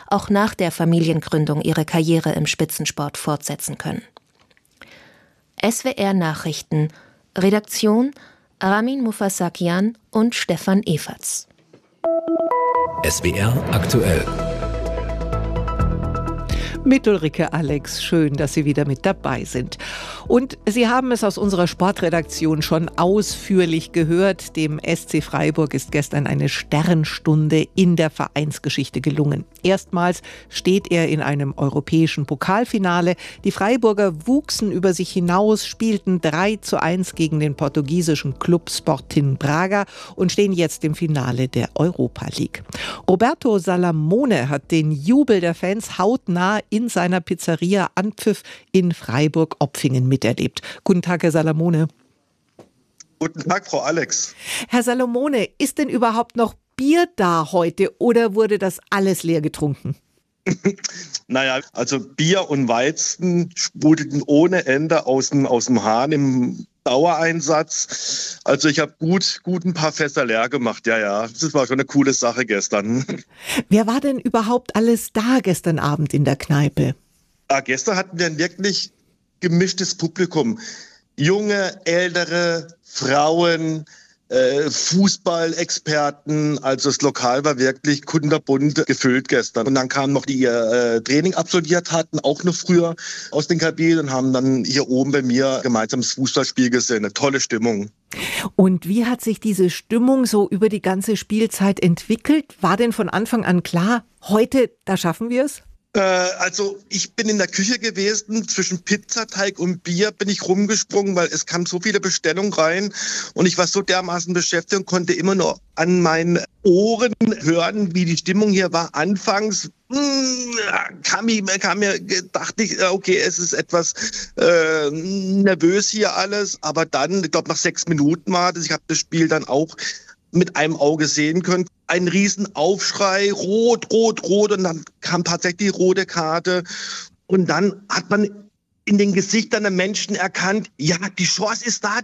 auch nach der Familiengründung ihre Karriere im Spitzensport fortsetzen können. SWR Nachrichten, Redaktion Ramin Mufassakian und Stefan Eferts. SWR aktuell. Mit Ulrike Alex, schön, dass Sie wieder mit dabei sind. Und Sie haben es aus unserer Sportredaktion schon ausführlich gehört. Dem SC Freiburg ist gestern eine Sternstunde in der Vereinsgeschichte gelungen. Erstmals steht er in einem europäischen Pokalfinale. Die Freiburger wuchsen über sich hinaus, spielten 3:1 gegen den portugiesischen Club Sporting Braga und stehen jetzt im Finale der Europa League. Roberto Salamone hat den Jubel der Fans hautnah in seiner Pizzeria Anpfiff in Freiburg-Opfingen miterlebt. Guten Tag, Herr Salamone. Guten Tag, Frau Alex. Herr Salamone, ist denn überhaupt noch Bier da heute oder wurde das alles leer getrunken? Naja, also Bier und Weizen sprudelten ohne Ende aus dem Hahn im Dauereinsatz. Also ich habe gut ein paar Fässer leer gemacht. Ja, das war schon eine coole Sache gestern. Wer war denn überhaupt alles da gestern Abend in der Kneipe? Gestern hatten wir ein wirklich gemischtes Publikum. Junge, ältere, Frauen, Fußballexperten, also das Lokal war wirklich kunterbunt gefüllt gestern. Und dann kamen noch die ihr Training absolviert hatten, auch noch früher aus den Kabinen und haben dann hier oben bei mir gemeinsam das Fußballspiel gesehen. Eine tolle Stimmung. Und wie hat sich diese Stimmung so über die ganze Spielzeit entwickelt? War denn von Anfang an klar, heute, da schaffen wir es? Also ich bin in der Küche gewesen, zwischen Pizzateig und Bier bin ich rumgesprungen, weil es kamen so viele Bestellungen rein und ich war so dermaßen beschäftigt und konnte immer nur an meinen Ohren hören, wie die Stimmung hier war. Anfangs dachte ich, okay, es ist etwas nervös hier alles, aber dann, ich glaube nach 6 Minuten war das, ich habe das Spiel dann auch mit einem Auge sehen können. Ein Riesenaufschrei, rot, und dann kam tatsächlich die rote Karte. Und dann hat man in den Gesichtern der Menschen erkannt, ja, die Chance ist da.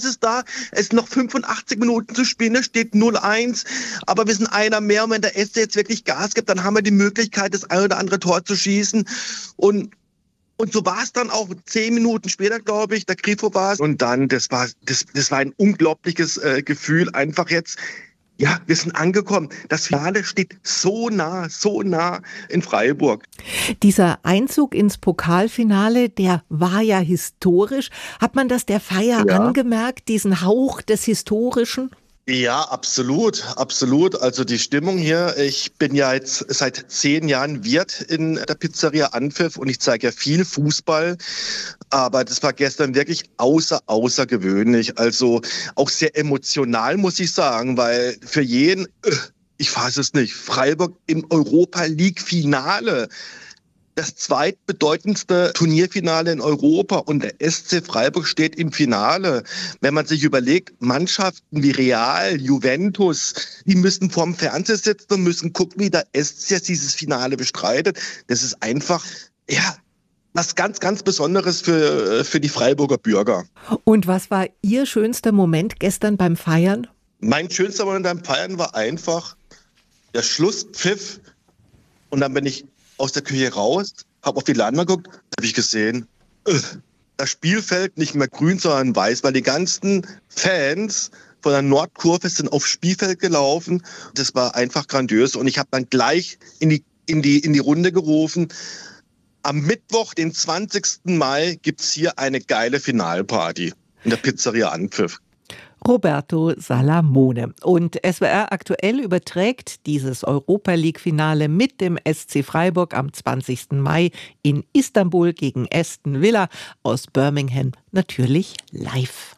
Es sind noch 85 Minuten zu spielen, es steht 0-1. Aber wir sind einer mehr und wenn der SC jetzt wirklich Gas gibt, dann haben wir die Möglichkeit, das ein oder andere Tor zu schießen. Und so war es dann auch 10 Minuten später, glaube ich, der Grifo war es. Und dann, das war ein unglaubliches Gefühl, einfach jetzt, ja, wir sind angekommen. Das Finale steht so nah in Freiburg. Dieser Einzug ins Pokalfinale, der war ja historisch. Hat man das der Feier angemerkt, diesen Hauch des Historischen? Ja, absolut. Also die Stimmung hier, ich bin ja jetzt seit 10 Jahren Wirt in der Pizzeria Anpfiff und ich zeige ja viel Fußball, aber das war gestern wirklich außergewöhnlich. Also auch sehr emotional, muss ich sagen, weil für jeden, ich fasse es nicht, Freiburg im Europa League Finale. Das zweitbedeutendste Turnierfinale in Europa und der SC Freiburg steht im Finale. Wenn man sich überlegt, Mannschaften wie Real, Juventus, die müssen vorm Fernseher sitzen und müssen gucken, wie der SC dieses Finale bestreitet. Das ist einfach, ja, was ganz Besonderes für die Freiburger Bürger. Und was war Ihr schönster Moment gestern beim Feiern? Mein schönster Moment beim Feiern war einfach der Schlusspfiff und dann bin ich aus der Küche raus, habe auf die Leinwand geguckt, habe ich gesehen, das Spielfeld nicht mehr grün, sondern weiß, weil die ganzen Fans von der Nordkurve sind aufs Spielfeld gelaufen. Das war einfach grandios und ich habe dann gleich in die Runde gerufen, am Mittwoch, den 20. Mai, gibt's hier eine geile Finalparty in der Pizzeria Anpfiff. Roberto Salamone. Und SWR aktuell überträgt dieses Europa-League-Finale mit dem SC Freiburg am 20. Mai in Istanbul gegen Aston Villa aus Birmingham natürlich live.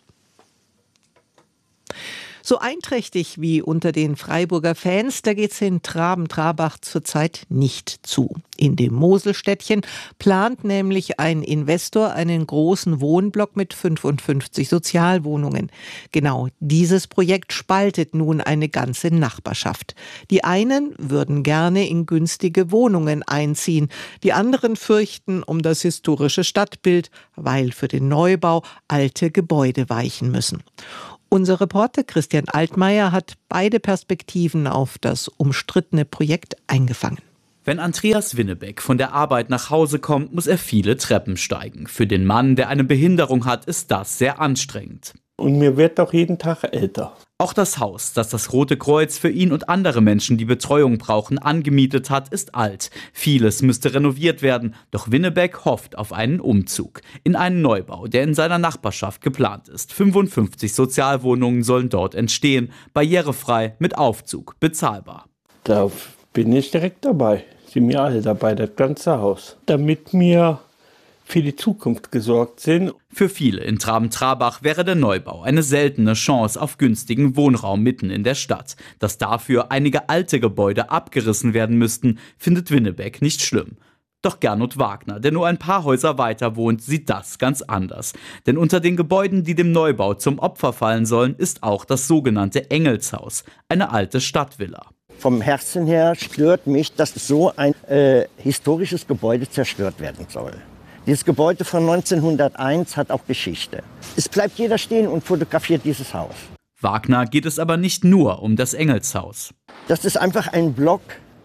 So einträchtig wie unter den Freiburger Fans, da geht's in Traben-Trabach zurzeit nicht zu. In dem Moselstädtchen plant nämlich ein Investor einen großen Wohnblock mit 55 Sozialwohnungen. Genau dieses Projekt spaltet nun eine ganze Nachbarschaft. Die einen würden gerne in günstige Wohnungen einziehen, die anderen fürchten um das historische Stadtbild, weil für den Neubau alte Gebäude weichen müssen. Unser Reporter Christian Altmaier hat beide Perspektiven auf das umstrittene Projekt eingefangen. Wenn Andreas Winnebeck von der Arbeit nach Hause kommt, muss er viele Treppen steigen. Für den Mann, der eine Behinderung hat, ist das sehr anstrengend. Und mir wird doch jeden Tag älter. Auch das Haus, das das Rote Kreuz für ihn und andere Menschen, die Betreuung brauchen, angemietet hat, ist alt. Vieles müsste renoviert werden, doch Winnebeck hofft auf einen Umzug. In einen Neubau, der in seiner Nachbarschaft geplant ist. 55 Sozialwohnungen sollen dort entstehen, barrierefrei, mit Aufzug, bezahlbar. Da bin ich direkt dabei, sind wir alle dabei, das ganze Haus. Damit wir für die Zukunft gesorgt sind. Für viele in Traben-Trabach wäre der Neubau eine seltene Chance auf günstigen Wohnraum mitten in der Stadt. Dass dafür einige alte Gebäude abgerissen werden müssten, findet Winnebeck nicht schlimm. Doch Gernot Wagner, der nur ein paar Häuser weiter wohnt, sieht das ganz anders. Denn unter den Gebäuden, die dem Neubau zum Opfer fallen sollen, ist auch das sogenannte Engelshaus, eine alte Stadtvilla. Vom Herzen her stört mich, dass so ein historisches Gebäude zerstört werden soll. Dieses Gebäude von 1901 hat auch Geschichte. Es bleibt jeder stehen und fotografiert dieses Haus. Wagner geht es aber nicht nur um das Engelshaus. Das ist einfach ein Block,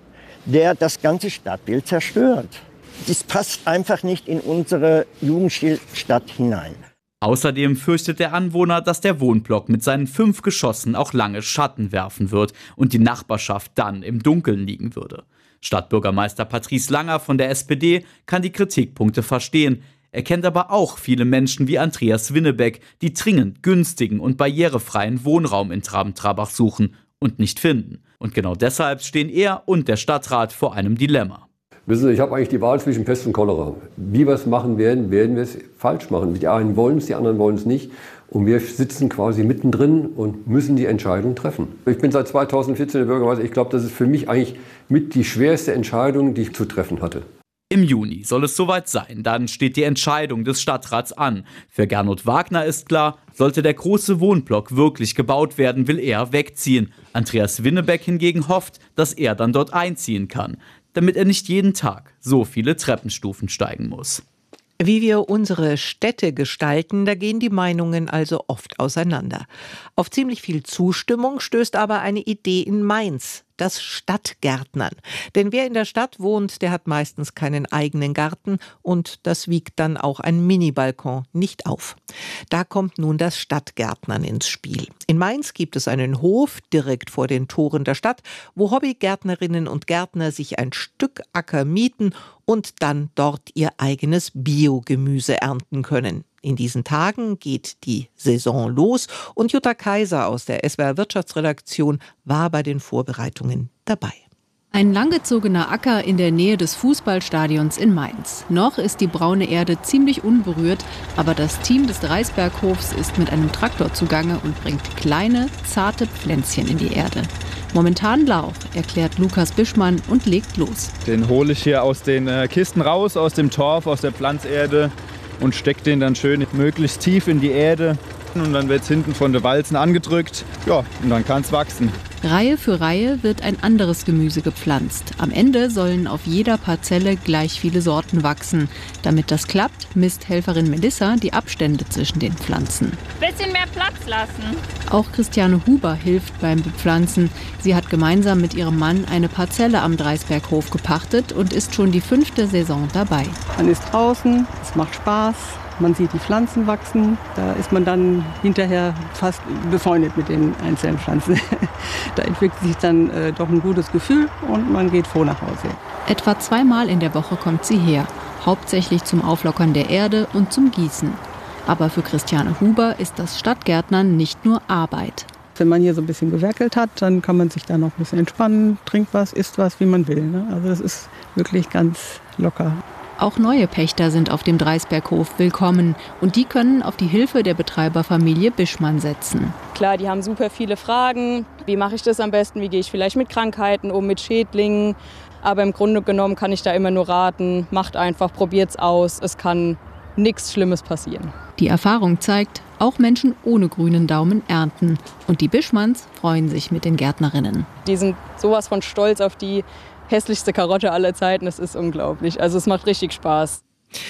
der das ganze Stadtbild zerstört. Das passt einfach nicht in unsere Jugendstadt hinein. Außerdem fürchtet der Anwohner, dass der Wohnblock mit seinen 5 Geschossen auch lange Schatten werfen wird und die Nachbarschaft dann im Dunkeln liegen würde. Stadtbürgermeister Patrice Langer von der SPD kann die Kritikpunkte verstehen. Er kennt aber auch viele Menschen wie Andreas Winnebeck, die dringend günstigen und barrierefreien Wohnraum in Traben-Trabach suchen und nicht finden. Und genau deshalb stehen er und der Stadtrat vor einem Dilemma. Wissen Sie, ich habe eigentlich die Wahl zwischen Pest und Cholera. Wie wir es machen werden, werden wir es falsch machen. Die einen wollen es, die anderen wollen es nicht. Und wir sitzen quasi mittendrin und müssen die Entscheidung treffen. Ich bin seit 2014 der Bürgermeister. Ich glaube, das ist für mich eigentlich mit die schwerste Entscheidung, die ich zu treffen hatte. Im Juni soll es soweit sein, dann steht die Entscheidung des Stadtrats an. Für Gernot Wagner ist klar, sollte der große Wohnblock wirklich gebaut werden, will er wegziehen. Andreas Winnebeck hingegen hofft, dass er dann dort einziehen kann, damit er nicht jeden Tag so viele Treppenstufen steigen muss. Wie wir unsere Städte gestalten, da gehen die Meinungen also oft auseinander. Auf ziemlich viel Zustimmung stößt aber eine Idee in Mainz, das Stadtgärtnern. Denn wer in der Stadt wohnt, der hat meistens keinen eigenen Garten und das wiegt dann auch ein Mini-Balkon nicht auf. Da kommt nun das Stadtgärtnern ins Spiel. In Mainz gibt es einen Hof direkt vor den Toren der Stadt, wo Hobbygärtnerinnen und Gärtner sich ein Stück Acker mieten und dann dort ihr eigenes Biogemüse ernten können. In diesen Tagen geht die Saison los und Jutta Kaiser aus der SWR Wirtschaftsredaktion war bei den Vorbereitungen dabei. Ein langgezogener Acker in der Nähe des Fußballstadions in Mainz. Noch ist die braune Erde ziemlich unberührt, aber das Team des Dreisberghofs ist mit einem Traktor zugange und bringt kleine, zarte Pflänzchen in die Erde. Momentan Lauch, erklärt Lukas Bischmann und legt los. Den hole ich hier aus den Kisten raus, aus dem Torf, aus der Pflanzerde und stecke den dann schön möglichst tief in die Erde. Und dann wird es hinten von den Walzen angedrückt. Ja, und dann kann es wachsen. Reihe für Reihe wird ein anderes Gemüse gepflanzt. Am Ende sollen auf jeder Parzelle gleich viele Sorten wachsen. Damit das klappt, misst Helferin Melissa die Abstände zwischen den Pflanzen. Bisschen mehr Platz lassen. Auch Christiane Huber hilft beim Bepflanzen. Sie hat gemeinsam mit ihrem Mann eine Parzelle am Dreisberghof gepachtet und ist schon die 5. Saison dabei. Man ist draußen, es macht Spaß. Man sieht die Pflanzen wachsen, da ist man dann hinterher fast befreundet mit den einzelnen Pflanzen. Da entwickelt sich dann doch ein gutes Gefühl und man geht froh nach Hause. Etwa 2-mal in der Woche kommt sie her, hauptsächlich zum Auflockern der Erde und zum Gießen. Aber für Christiane Huber ist das Stadtgärtnern nicht nur Arbeit. Wenn man hier so ein bisschen gewerkelt hat, dann kann man sich da noch ein bisschen entspannen, trinkt was, isst was, wie man will. Ne? Also das ist wirklich ganz locker. Auch neue Pächter sind auf dem Dreisberghof willkommen und die können auf die Hilfe der Betreiberfamilie Bischmann setzen. Klar, die haben super viele Fragen. Wie mache ich das am besten? Wie gehe ich vielleicht mit Krankheiten um, mit Schädlingen? Aber im Grunde genommen kann ich da immer nur raten, macht einfach, probiert's aus. Es kann nichts Schlimmes passieren. Die Erfahrung zeigt, auch Menschen ohne grünen Daumen ernten. Und die Bischmanns freuen sich mit den Gärtnerinnen. Die sind sowas von stolz auf die hässlichste Karotte aller Zeiten, das ist unglaublich. Also es macht richtig Spaß.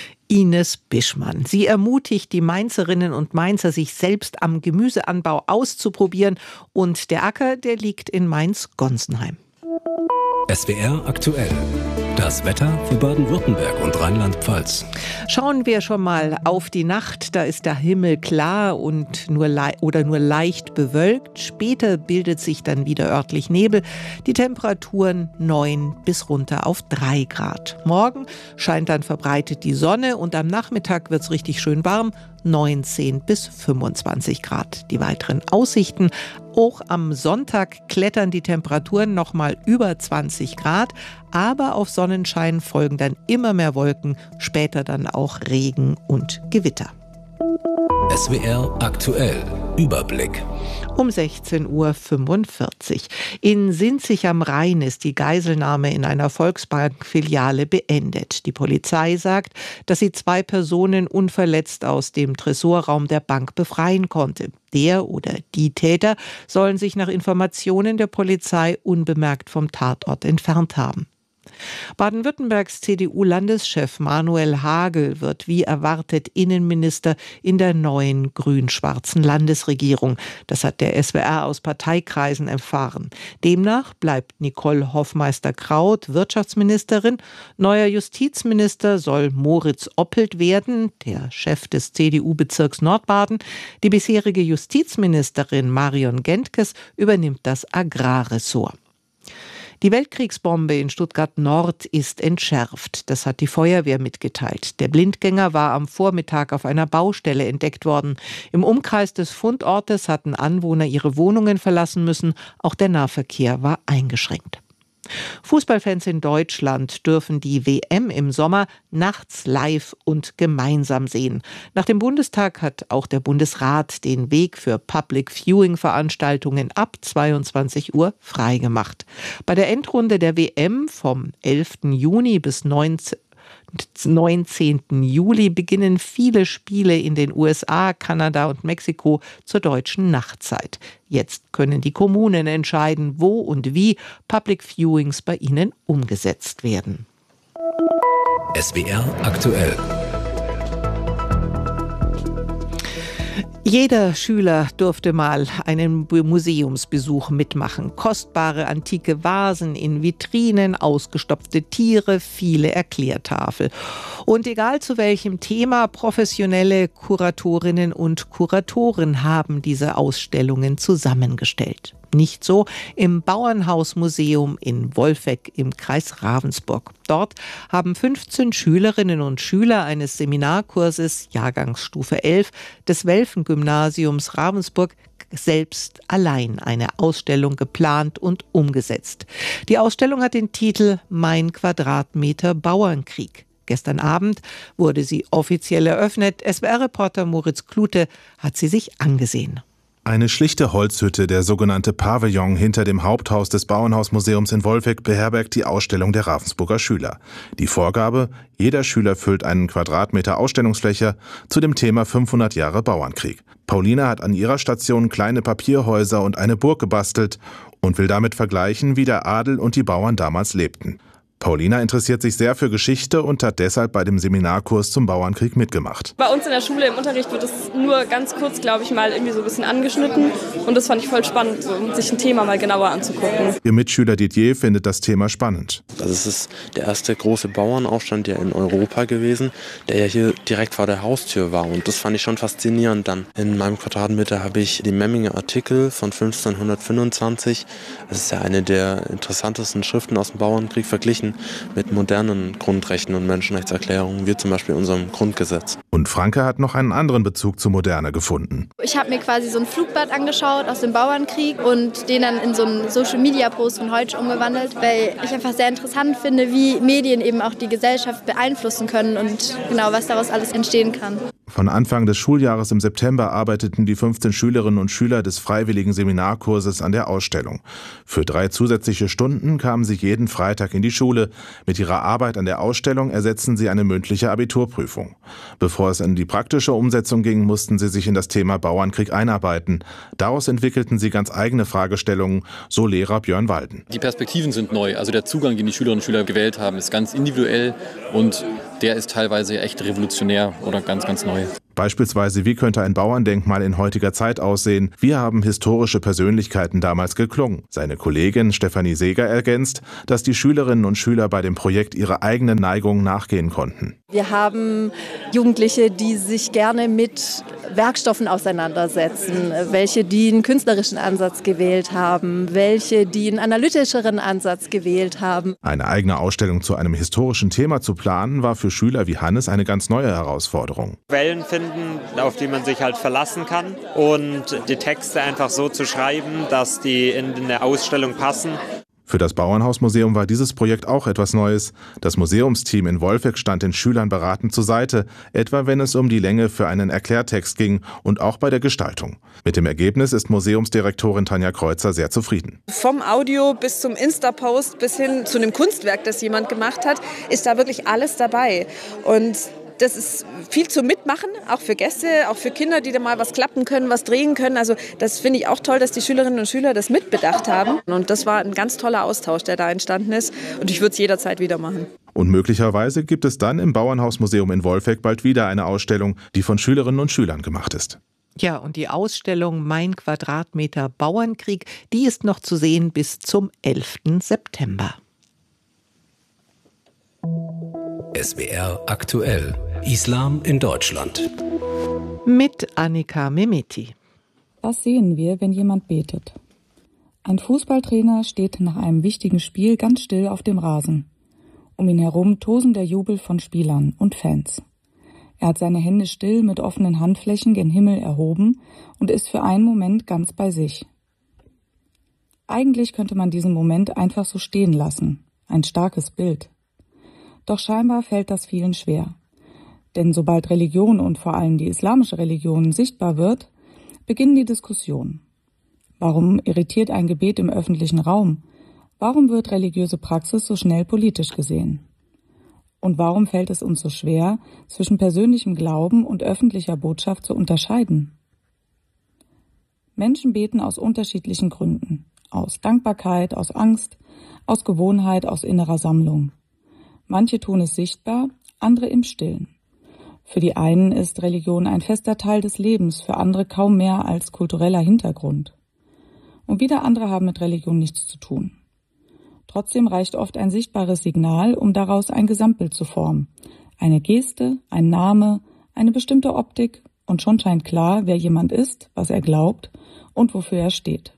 Ines Bischmann. Sie ermutigt die Mainzerinnen und Mainzer, sich selbst am Gemüseanbau auszuprobieren. Und der Acker, der liegt in Mainz-Gonsenheim. SWR aktuell. Das Wetter für Baden-Württemberg und Rheinland-Pfalz. Schauen wir schon mal auf die Nacht. Da ist der Himmel klar und nur leicht bewölkt. Später bildet sich dann wieder örtlich Nebel. Die Temperaturen 9 bis runter auf 3 Grad. Morgen scheint dann verbreitet die Sonne und am Nachmittag wird es richtig schön warm. 19 bis 25 Grad. Die weiteren Aussichten: auch am Sonntag klettern die Temperaturen noch mal über 20 Grad, aber auf Sonnenschein folgen dann immer mehr Wolken, später dann auch Regen und Gewitter. SWR aktuell. Überblick. Um 16:45 Uhr. In Sinzig am Rhein ist die Geiselnahme in einer Volksbank-Filiale beendet. Die Polizei sagt, dass sie 2 Personen unverletzt aus dem Tresorraum der Bank befreien konnte. Der oder die Täter sollen sich nach Informationen der Polizei unbemerkt vom Tatort entfernt haben. Baden-Württembergs CDU-Landeschef Manuel Hagel wird wie erwartet Innenminister in der neuen grün-schwarzen Landesregierung. Das hat der SWR aus Parteikreisen erfahren. Demnach bleibt Nicole Hoffmeister-Kraut Wirtschaftsministerin. Neuer Justizminister soll Moritz Oppelt werden, der Chef des CDU-Bezirks Nordbaden. Die bisherige Justizministerin Marion Gentges übernimmt das Agrarressort. Die Weltkriegsbombe in Stuttgart-Nord ist entschärft. Das hat die Feuerwehr mitgeteilt. Der Blindgänger war am Vormittag auf einer Baustelle entdeckt worden. Im Umkreis des Fundortes hatten Anwohner ihre Wohnungen verlassen müssen. Auch der Nahverkehr war eingeschränkt. Fußballfans in Deutschland dürfen die WM im Sommer nachts live und gemeinsam sehen. Nach dem Bundestag hat auch der Bundesrat den Weg für Public-Viewing-Veranstaltungen ab 22 Uhr freigemacht. Bei der Endrunde der WM vom 11. Juni bis 19. Juli beginnen viele Spiele in den USA, Kanada und Mexiko zur deutschen Nachtzeit. Jetzt können die Kommunen entscheiden, wo und wie Public Viewings bei ihnen umgesetzt werden. SWR aktuell. Jeder Schüler durfte mal einen Museumsbesuch mitmachen. Kostbare antike Vasen in Vitrinen, ausgestopfte Tiere, viele Erklärtafel. Und egal zu welchem Thema, professionelle Kuratorinnen und Kuratoren haben diese Ausstellungen zusammengestellt. Nicht so im Bauernhausmuseum in Wolfegg im Kreis Ravensburg. Dort haben 15 Schülerinnen und Schüler eines Seminarkurses Jahrgangsstufe 11 des Welfen-Gymnasiums Ravensburg selbst allein eine Ausstellung geplant und umgesetzt. Die Ausstellung hat den Titel »Mein Quadratmeter Bauernkrieg«. Gestern Abend wurde sie offiziell eröffnet. SWR-Reporter Moritz Klute hat sie sich angesehen. Eine schlichte Holzhütte, der sogenannte Pavillon hinter dem Haupthaus des Bauernhausmuseums in Wolfegg, beherbergt die Ausstellung der Ravensburger Schüler. Die Vorgabe: jeder Schüler füllt einen Quadratmeter Ausstellungsfläche zu dem Thema 500 Jahre Bauernkrieg. Paulina hat an ihrer Station kleine Papierhäuser und eine Burg gebastelt und will damit vergleichen, wie der Adel und die Bauern damals lebten. Paulina interessiert sich sehr für Geschichte und hat deshalb bei dem Seminarkurs zum Bauernkrieg mitgemacht. Bei uns in der Schule im Unterricht wird es nur ganz kurz, glaube ich, mal irgendwie so ein bisschen angeschnitten. Und das fand ich voll spannend, um sich ein Thema mal genauer anzugucken. Ihr Mitschüler Didier findet das Thema spannend. Also es ist der erste große Bauernaufstand ja in Europa gewesen, der ja hier direkt vor der Haustür war. Und das fand ich schon faszinierend dann. In meinem Quadratmeter habe ich die Memminger Artikel von 1525. Das ist ja eine der interessantesten Schriften aus dem Bauernkrieg verglichen mit modernen Grundrechten und Menschenrechtserklärungen, wie zum Beispiel unserem Grundgesetz. Und Franke hat noch einen anderen Bezug zur Moderne gefunden. Ich habe mir quasi so ein Flugblatt angeschaut aus dem Bauernkrieg und den dann in so einen Social-Media-Post von heute umgewandelt, weil ich einfach sehr interessant finde, wie Medien eben auch die Gesellschaft beeinflussen können und genau, was daraus alles entstehen kann. Von Anfang des Schuljahres im September arbeiteten die 15 Schülerinnen und Schüler des freiwilligen Seminarkurses an der Ausstellung. Für 3 zusätzliche Stunden kamen sie jeden Freitag in die Schule. Mit ihrer Arbeit an der Ausstellung ersetzten sie eine mündliche Abiturprüfung. Bevor es in die praktische Umsetzung ging, mussten sie sich in das Thema Bauernkrieg einarbeiten. Daraus entwickelten sie ganz eigene Fragestellungen, so Lehrer Björn Walden. Die Perspektiven sind neu, also der Zugang, den die Schülerinnen und Schüler gewählt haben, ist ganz individuell und der ist teilweise echt revolutionär oder ganz, ganz neu. Beispielsweise, wie könnte ein Bauerndenkmal in heutiger Zeit aussehen? Wie haben historische Persönlichkeiten damals geklungen? Seine Kollegin Stefanie Seeger ergänzt, dass die Schülerinnen und Schüler bei dem Projekt ihrer eigenen Neigung nachgehen konnten. Wir haben Jugendliche, die sich gerne mit Werkstoffen auseinandersetzen, welche die einen künstlerischen Ansatz gewählt haben, welche die einen analytischeren Ansatz gewählt haben. Eine eigene Ausstellung zu einem historischen Thema zu planen, war für Schüler wie Hannes eine ganz neue Herausforderung. Quellen finden, auf die man sich halt verlassen kann und die Texte einfach so zu schreiben, dass die in eine Ausstellung passen. Für das Bauernhausmuseum war dieses Projekt auch etwas Neues. Das Museumsteam in Wolfegg stand den Schülern beratend zur Seite, etwa wenn es um die Länge für einen Erklärtext ging und auch bei der Gestaltung. Mit dem Ergebnis ist Museumsdirektorin Tanja Kreuzer sehr zufrieden. Vom Audio bis zum Insta-Post bis hin zu einem Kunstwerk, das jemand gemacht hat, ist da wirklich alles dabei. Und das ist viel zum Mitmachen, auch für Gäste, auch für Kinder, die da mal was klappen können, was drehen können. Also das finde ich auch toll, dass die Schülerinnen und Schüler das mitbedacht haben. Und das war ein ganz toller Austausch, der da entstanden ist. Und ich würde es jederzeit wieder machen. Und möglicherweise gibt es dann im Bauernhausmuseum in Wolfegg bald wieder eine Ausstellung, die von Schülerinnen und Schülern gemacht ist. Ja, und die Ausstellung Mein Quadratmeter Bauernkrieg, die ist noch zu sehen bis zum 11. September. SWR aktuell. Islam in Deutschland. Mit Annika Mehmeti. Was sehen wir, wenn jemand betet? Ein Fußballtrainer steht nach einem wichtigen Spiel ganz still auf dem Rasen. Um ihn herum tosen der Jubel von Spielern und Fans. Er hat seine Hände still mit offenen Handflächen gen Himmel erhoben und ist für einen Moment ganz bei sich. Eigentlich könnte man diesen Moment einfach so stehen lassen. Ein starkes Bild. Doch scheinbar fällt das vielen schwer. Denn sobald Religion und vor allem die islamische Religion sichtbar wird, beginnen die Diskussionen. Warum irritiert ein Gebet im öffentlichen Raum? Warum wird religiöse Praxis so schnell politisch gesehen? Und warum fällt es uns so schwer, zwischen persönlichem Glauben und öffentlicher Botschaft zu unterscheiden? Menschen beten aus unterschiedlichen Gründen. Aus Dankbarkeit, aus Angst, aus Gewohnheit, aus innerer Sammlung. Manche tun es sichtbar, andere im Stillen. Für die einen ist Religion ein fester Teil des Lebens, für andere kaum mehr als kultureller Hintergrund. Und wieder andere haben mit Religion nichts zu tun. Trotzdem reicht oft ein sichtbares Signal, um daraus ein Gesamtbild zu formen. Eine Geste, ein Name, eine bestimmte Optik und schon scheint klar, wer jemand ist, was er glaubt und wofür er steht.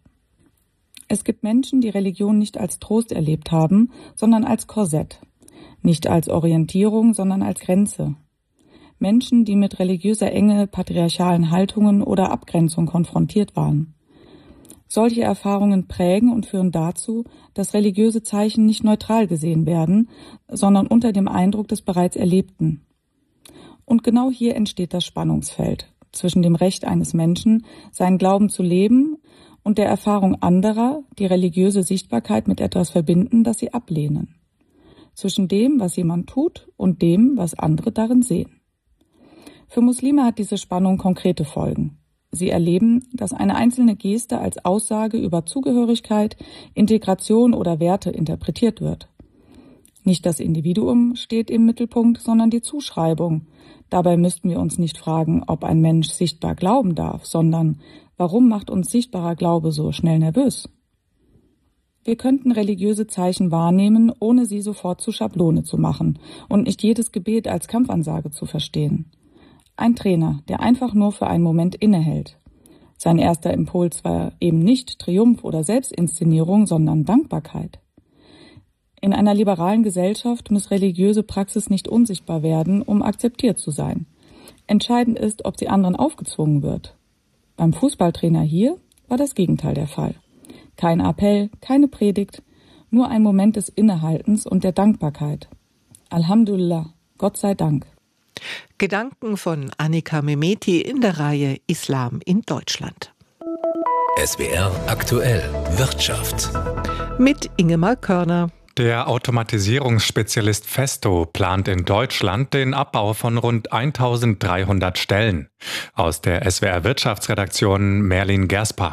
Es gibt Menschen, die Religion nicht als Trost erlebt haben, sondern als Korsett. Nicht als Orientierung, sondern als Grenze. Menschen, die mit religiöser Enge, patriarchalen Haltungen oder Abgrenzung konfrontiert waren. Solche Erfahrungen prägen und führen dazu, dass religiöse Zeichen nicht neutral gesehen werden, sondern unter dem Eindruck des bereits Erlebten. Und genau hier entsteht das Spannungsfeld zwischen dem Recht eines Menschen, seinen Glauben zu leben, und der Erfahrung anderer, die religiöse Sichtbarkeit mit etwas verbinden, das sie ablehnen. Zwischen dem, was jemand tut, und dem, was andere darin sehen. Für Muslime hat diese Spannung konkrete Folgen. Sie erleben, dass eine einzelne Geste als Aussage über Zugehörigkeit, Integration oder Werte interpretiert wird. Nicht das Individuum steht im Mittelpunkt, sondern die Zuschreibung. Dabei müssten wir uns nicht fragen, ob ein Mensch sichtbar glauben darf, sondern warum macht uns sichtbarer Glaube so schnell nervös? Wir könnten religiöse Zeichen wahrnehmen, ohne sie sofort zur Schablone zu machen und nicht jedes Gebet als Kampfansage zu verstehen. Ein Trainer, der einfach nur für einen Moment innehält. Sein erster Impuls war eben nicht Triumph oder Selbstinszenierung, sondern Dankbarkeit. In einer liberalen Gesellschaft muss religiöse Praxis nicht unsichtbar werden, um akzeptiert zu sein. Entscheidend ist, ob sie anderen aufgezwungen wird. Beim Fußballtrainer hier war das Gegenteil der Fall. Kein Appell, keine Predigt, nur ein Moment des Innehaltens und der Dankbarkeit. Alhamdulillah, Gott sei Dank. Gedanken von Annika Mehmeti in der Reihe Islam in Deutschland. SWR aktuell Wirtschaft. Mit Ingemar Körner. Der Automatisierungsspezialist Festo plant in Deutschland den Abbau von rund 1300 Stellen. Aus der SWR Wirtschaftsredaktion Merlin Gerspach.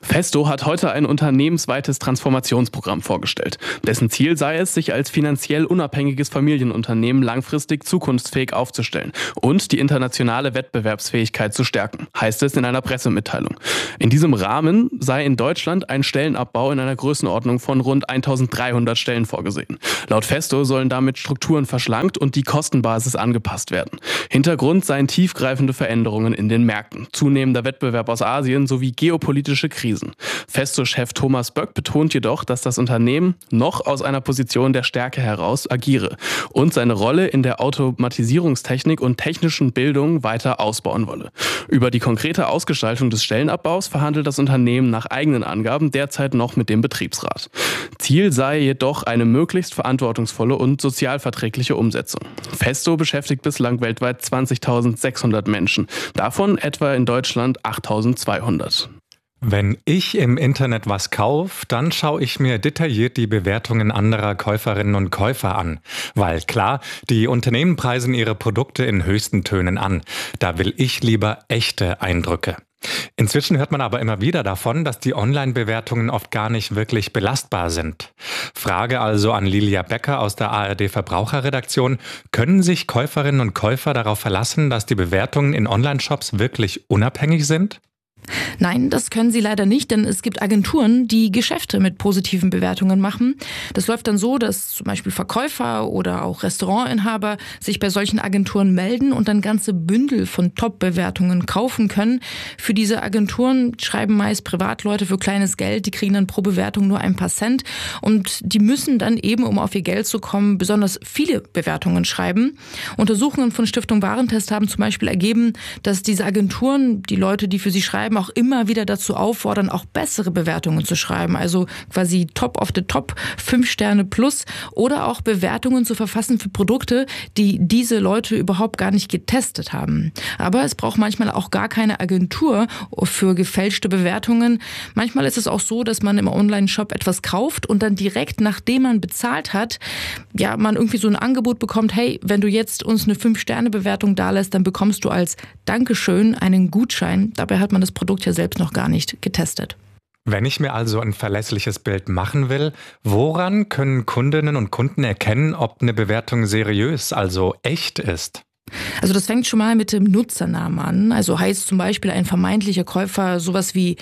Festo hat heute ein unternehmensweites Transformationsprogramm vorgestellt. Dessen Ziel sei es, sich als finanziell unabhängiges Familienunternehmen langfristig zukunftsfähig aufzustellen und die internationale Wettbewerbsfähigkeit zu stärken, heißt es in einer Pressemitteilung. In diesem Rahmen sei in Deutschland ein Stellenabbau in einer Größenordnung von rund 1300 Stellen vorgesehen. Laut Festo sollen damit Strukturen verschlankt und die Kostenbasis angepasst werden. Hintergrund seien tiefgreifende Veränderungen in den Märkten, zunehmender Wettbewerb aus Asien sowie geopolitische Krisen. Festo-Chef Thomas Böck betont jedoch, dass das Unternehmen noch aus einer Position der Stärke heraus agiere und seine Rolle in der Automatisierungstechnik und technischen Bildung weiter ausbauen wolle. Über die konkrete Ausgestaltung des Stellenabbaus verhandelt das Unternehmen nach eigenen Angaben derzeit noch mit dem Betriebsrat. Ziel sei jedoch eine möglichst verantwortungsvolle und sozialverträgliche Umsetzung. Festo beschäftigt bislang weltweit 20.600 Menschen, davon etwa in Deutschland 8.200. Wenn ich im Internet was kaufe, dann schaue ich mir detailliert die Bewertungen anderer Käuferinnen und Käufer an. Weil klar, die Unternehmen preisen ihre Produkte in höchsten Tönen an. Da will ich lieber echte Eindrücke. Inzwischen hört man aber immer wieder davon, dass die Online-Bewertungen oft gar nicht wirklich belastbar sind. Frage also an Lilia Becker aus der ARD-Verbraucherredaktion. Können sich Käuferinnen und Käufer darauf verlassen, dass die Bewertungen in Online-Shops wirklich unabhängig sind? Nein, das können sie leider nicht, denn es gibt Agenturen, die Geschäfte mit positiven Bewertungen machen. Das läuft dann so, dass zum Beispiel Verkäufer oder auch Restaurantinhaber sich bei solchen Agenturen melden und dann ganze Bündel von Top-Bewertungen kaufen können. Für diese Agenturen schreiben meist Privatleute für kleines Geld, die kriegen dann pro Bewertung nur ein paar Cent und die müssen dann eben, um auf ihr Geld zu kommen, besonders viele Bewertungen schreiben. Untersuchungen von Stiftung Warentest haben zum Beispiel ergeben, dass diese Agenturen, die Leute, die für sie schreiben, auch immer wieder dazu auffordern, auch bessere Bewertungen zu schreiben, also quasi Top of the Top, 5 Sterne plus oder auch Bewertungen zu verfassen für Produkte, die diese Leute überhaupt gar nicht getestet haben. Aber es braucht manchmal auch gar keine Agentur für gefälschte Bewertungen. Manchmal ist es auch so, dass man im Online-Shop etwas kauft und dann direkt, nachdem man bezahlt hat, ja, man irgendwie so ein Angebot bekommt, hey, wenn du jetzt uns eine 5-Sterne-Bewertung dalässt, dann bekommst du als Dankeschön einen Gutschein. Dabei hat man das Produkt ja selbst noch gar nicht getestet. Wenn ich mir also ein verlässliches Bild machen will, woran können Kundinnen und Kunden erkennen, ob eine Bewertung seriös, also echt ist? Also das fängt schon mal mit dem Nutzernamen an. Also heißt zum Beispiel ein vermeintlicher Käufer sowas wie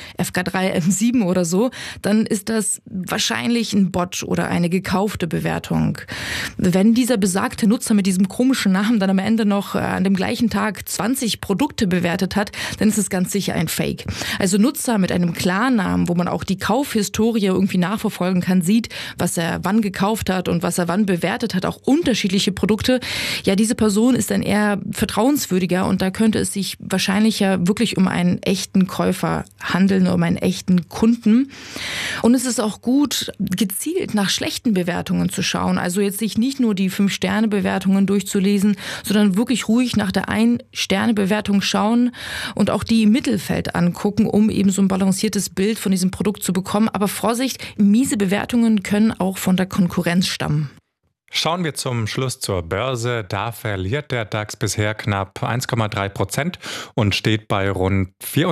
FK3M7 oder so, dann ist das wahrscheinlich ein Bot oder eine gekaufte Bewertung. Wenn dieser besagte Nutzer mit diesem komischen Namen dann am Ende noch an dem gleichen Tag 20 Produkte bewertet hat, dann ist es ganz sicher ein Fake. Also Nutzer mit einem Klarnamen, wo man auch die Kaufhistorie irgendwie nachverfolgen kann, sieht, was er wann gekauft hat und was er wann bewertet hat, auch unterschiedliche Produkte. Ja, diese Person ist dann eher vertrauenswürdiger und da könnte es sich wahrscheinlich ja wirklich um einen echten Käufer handeln, um einen echten Kunden. Und es ist auch gut, gezielt nach schlechten Bewertungen zu schauen. Also jetzt sich nicht nur die 5-Sterne-Bewertungen durchzulesen, sondern wirklich ruhig nach der 1-Sterne-Bewertung schauen und auch die im Mittelfeld angucken, um eben so ein balanciertes Bild von diesem Produkt zu bekommen. Aber Vorsicht, miese Bewertungen können auch von der Konkurrenz stammen. Schauen wir zum Schluss zur Börse. Da verliert der DAX bisher knapp 1,3% und steht bei rund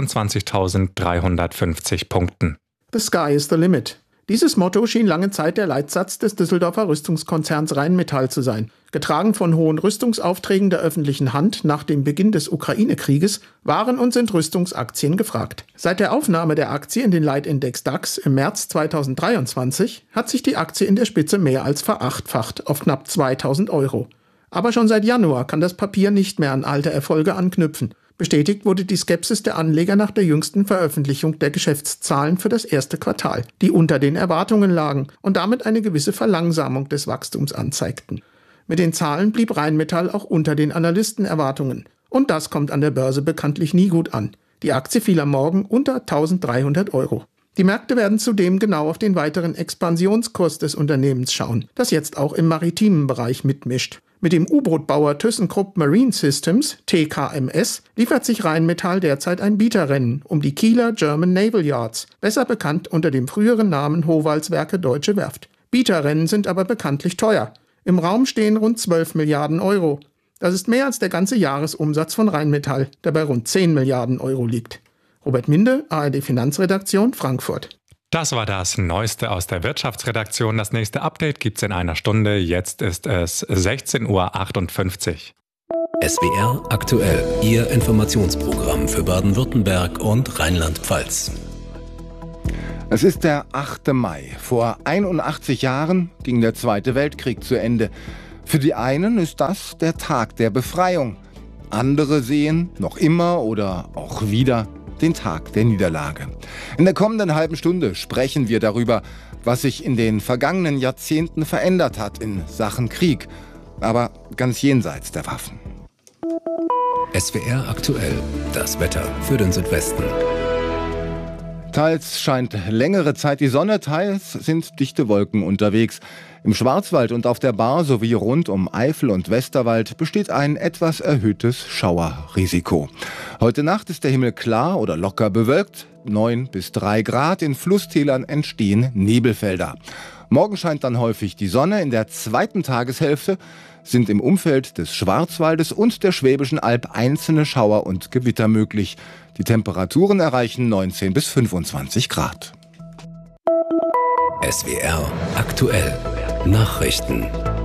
24.350 Punkten. The sky is the limit. Dieses Motto schien lange Zeit der Leitsatz des Düsseldorfer Rüstungskonzerns Rheinmetall zu sein. Getragen von hohen Rüstungsaufträgen der öffentlichen Hand nach dem Beginn des Ukraine-Krieges waren und sind Rüstungsaktien gefragt. Seit der Aufnahme der Aktie in den Leitindex DAX im März 2023 hat sich die Aktie in der Spitze mehr als verachtfacht auf knapp 2.000 €. Aber schon seit Januar kann das Papier nicht mehr an alte Erfolge anknüpfen. Bestätigt wurde die Skepsis der Anleger nach der jüngsten Veröffentlichung der Geschäftszahlen für das erste Quartal, die unter den Erwartungen lagen und damit eine gewisse Verlangsamung des Wachstums anzeigten. Mit den Zahlen blieb Rheinmetall auch unter den Analystenerwartungen. Und das kommt an der Börse bekanntlich nie gut an. Die Aktie fiel am Morgen unter 1.300 €. Die Märkte werden zudem genau auf den weiteren Expansionskurs des Unternehmens schauen, das jetzt auch im maritimen Bereich mitmischt. Mit dem U-Boot-Bauer ThyssenKrupp Marine Systems, TKMS, liefert sich Rheinmetall derzeit ein Bieterrennen um die Kieler German Naval Yards, besser bekannt unter dem früheren Namen Howaldswerke Deutsche Werft. Bieterrennen sind aber bekanntlich teuer. Im Raum stehen rund 12 Milliarden €. Das ist mehr als der ganze Jahresumsatz von Rheinmetall, der bei rund 10 Milliarden € liegt. Robert Minde, ARD Finanzredaktion, Frankfurt. Das war das Neueste aus der Wirtschaftsredaktion. Das nächste Update gibt's in einer Stunde. Jetzt ist es 16:58 Uhr. SWR aktuell, Ihr Informationsprogramm für Baden-Württemberg und Rheinland-Pfalz. Es ist der 8. Mai. Vor 81 Jahren ging der Zweite Weltkrieg zu Ende. Für die einen ist das der Tag der Befreiung. Andere sehen noch immer oder auch wieder den Tag der Niederlage. In der kommenden halben Stunde sprechen wir darüber, was sich in den vergangenen Jahrzehnten verändert hat in Sachen Krieg, aber ganz jenseits der Waffen. SWR aktuell, das Wetter für den Südwesten. Teils scheint längere Zeit die Sonne, teils sind dichte Wolken unterwegs. Im Schwarzwald und auf der Baar sowie rund um Eifel und Westerwald besteht ein etwas erhöhtes Schauerrisiko. Heute Nacht ist der Himmel klar oder locker bewölkt. 9 bis 3 Grad, in Flusstälern entstehen Nebelfelder. Morgen scheint dann häufig die Sonne. In der zweiten Tageshälfte sind im Umfeld des Schwarzwaldes und der Schwäbischen Alb einzelne Schauer und Gewitter möglich. Die Temperaturen erreichen 19 bis 25 Grad. SWR aktuell. Nachrichten.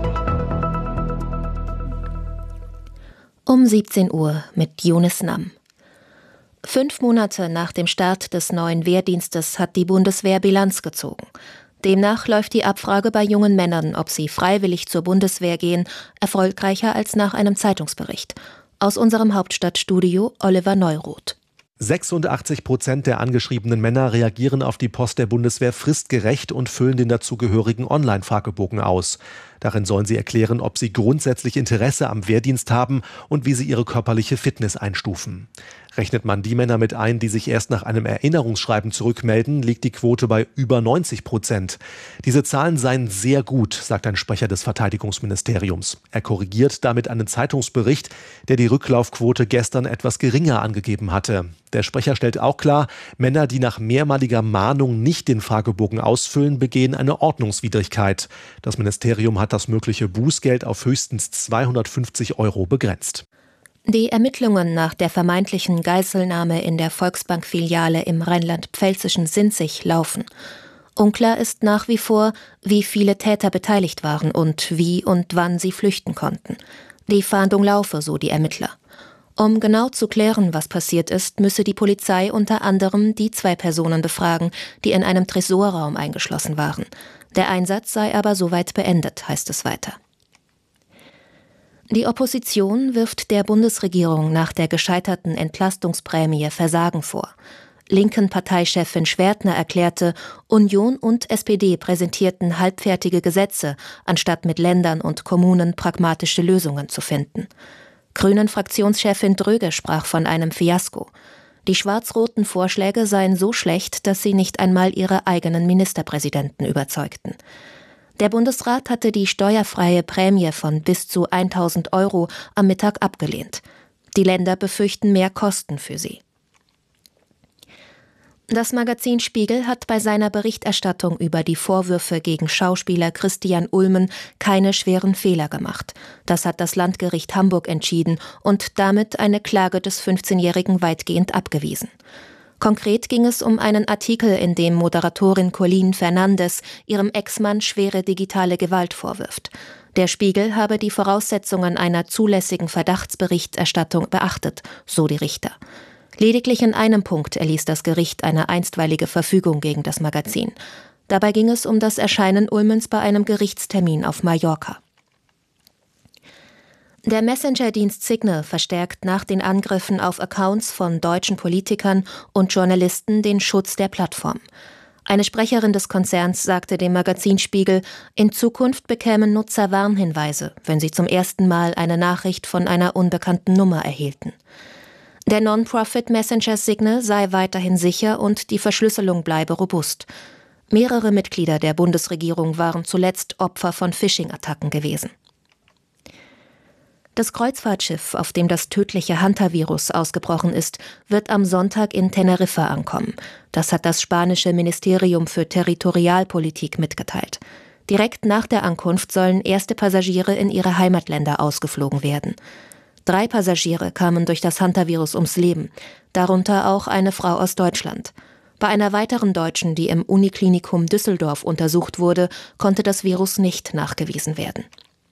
Um 17 Uhr mit Jonas Namm. 5 Monate nach dem Start des neuen Wehrdienstes hat die Bundeswehr Bilanz gezogen. Demnach läuft die Abfrage bei jungen Männern, ob sie freiwillig zur Bundeswehr gehen, erfolgreicher als nach einem Zeitungsbericht. Aus unserem Hauptstadtstudio Oliver Neuroth. 86% der angeschriebenen Männer reagieren auf die Post der Bundeswehr fristgerecht und füllen den dazugehörigen Online-Fragebogen aus. Darin sollen sie erklären, ob sie grundsätzlich Interesse am Wehrdienst haben und wie sie ihre körperliche Fitness einstufen. Rechnet man die Männer mit ein, die sich erst nach einem Erinnerungsschreiben zurückmelden, liegt die Quote bei über 90%. Diese Zahlen seien sehr gut, sagt ein Sprecher des Verteidigungsministeriums. Er korrigiert damit einen Zeitungsbericht, der die Rücklaufquote gestern etwas geringer angegeben hatte. Der Sprecher stellt auch klar, Männer, die nach mehrmaliger Mahnung nicht den Fragebogen ausfüllen, begehen eine Ordnungswidrigkeit. Das Ministerium hat das mögliche Bußgeld auf höchstens 250 € begrenzt. Die Ermittlungen nach der vermeintlichen Geiselnahme in der Volksbank-Filiale im rheinland-pfälzischen Sinzig laufen. Unklar ist nach wie vor, wie viele Täter beteiligt waren und wie und wann sie flüchten konnten. Die Fahndung laufe, so die Ermittler. Um genau zu klären, was passiert ist, müsse die Polizei unter anderem die 2 Personen befragen, die in einem Tresorraum eingeschlossen waren. Der Einsatz sei aber soweit beendet, heißt es weiter. Die Opposition wirft der Bundesregierung nach der gescheiterten Entlastungsprämie Versagen vor. Linken Parteichefin Schwertner erklärte, Union und SPD präsentierten halbfertige Gesetze, anstatt mit Ländern und Kommunen pragmatische Lösungen zu finden. Grünen-Fraktionschefin Dröge sprach von einem Fiasko. Die schwarz-roten Vorschläge seien so schlecht, dass sie nicht einmal ihre eigenen Ministerpräsidenten überzeugten. Der Bundesrat hatte die steuerfreie Prämie von bis zu 1.000 € am Mittag abgelehnt. Die Länder befürchten mehr Kosten für sie. Das Magazin Spiegel hat bei seiner Berichterstattung über die Vorwürfe gegen Schauspieler Christian Ulmen keine schweren Fehler gemacht. Das hat das Landgericht Hamburg entschieden und damit eine Klage des 15-Jährigen weitgehend abgewiesen. Konkret ging es um einen Artikel, in dem Moderatorin Colleen Fernandes ihrem Ex-Mann schwere digitale Gewalt vorwirft. Der Spiegel habe die Voraussetzungen einer zulässigen Verdachtsberichterstattung beachtet, so die Richter. Lediglich in einem Punkt erließ das Gericht eine einstweilige Verfügung gegen das Magazin. Dabei ging es um das Erscheinen Ulmens bei einem Gerichtstermin auf Mallorca. Der Messenger-Dienst Signal verstärkt nach den Angriffen auf Accounts von deutschen Politikern und Journalisten den Schutz der Plattform. Eine Sprecherin des Konzerns sagte dem Magazin Spiegel, in Zukunft bekämen Nutzer Warnhinweise, wenn sie zum ersten Mal eine Nachricht von einer unbekannten Nummer erhielten. Der Non-Profit-Messenger Signal sei weiterhin sicher und die Verschlüsselung bleibe robust. Mehrere Mitglieder der Bundesregierung waren zuletzt Opfer von Phishing-Attacken gewesen. Das Kreuzfahrtschiff, auf dem das tödliche Hantavirus ausgebrochen ist, wird am Sonntag in Teneriffa ankommen. Das hat das spanische Ministerium für Territorialpolitik mitgeteilt. Direkt nach der Ankunft sollen erste Passagiere in ihre Heimatländer ausgeflogen werden. 3 Passagiere kamen durch das Hantavirus ums Leben, darunter auch eine Frau aus Deutschland. Bei einer weiteren Deutschen, die im Uniklinikum Düsseldorf untersucht wurde, konnte das Virus nicht nachgewiesen werden.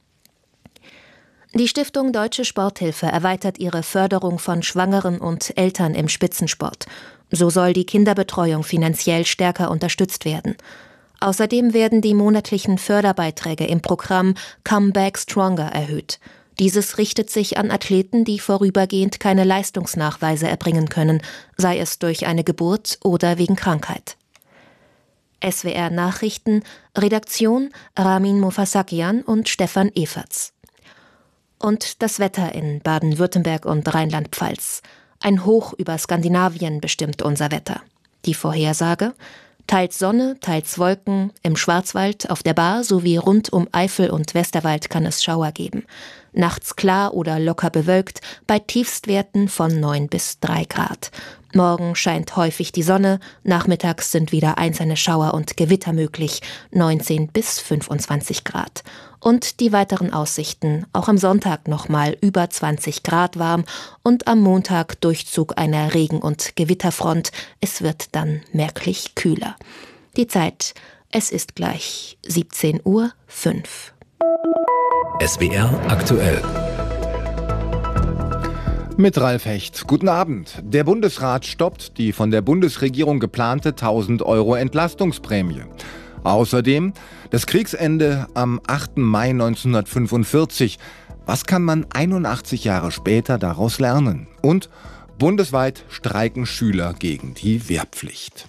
Die Stiftung Deutsche Sporthilfe erweitert ihre Förderung von Schwangeren und Eltern im Spitzensport. So soll die Kinderbetreuung finanziell stärker unterstützt werden. Außerdem werden die monatlichen Förderbeiträge im Programm Come Back Stronger erhöht. Dieses richtet sich an Athleten, die vorübergehend keine Leistungsnachweise erbringen können, sei es durch eine Geburt oder wegen Krankheit. SWR Nachrichten, Redaktion Ramin Mofasakian und Stefan Eferts. Und das Wetter in Baden-Württemberg und Rheinland-Pfalz. Ein Hoch über Skandinavien bestimmt unser Wetter. Die Vorhersage: teils Sonne, teils Wolken, im Schwarzwald, auf der Baar sowie rund um Eifel und Westerwald kann es Schauer geben. Nachts klar oder locker bewölkt, bei Tiefstwerten von 9 bis 3 Grad. Morgen scheint häufig die Sonne, nachmittags sind wieder einzelne Schauer und Gewitter möglich, 19 bis 25 Grad. Und die weiteren Aussichten, auch am Sonntag nochmal über 20 Grad warm und am Montag Durchzug einer Regen- und Gewitterfront. Es wird dann merklich kühler. Die Zeit, es ist gleich 17:05 Uhr. SWR aktuell. Mit Ralf Hecht. Guten Abend. Der Bundesrat stoppt die von der Bundesregierung geplante 1.000 € Entlastungsprämie. Außerdem das Kriegsende am 8. Mai 1945. Was kann man 81 Jahre später daraus lernen? Und bundesweit streiken Schüler gegen die Wehrpflicht.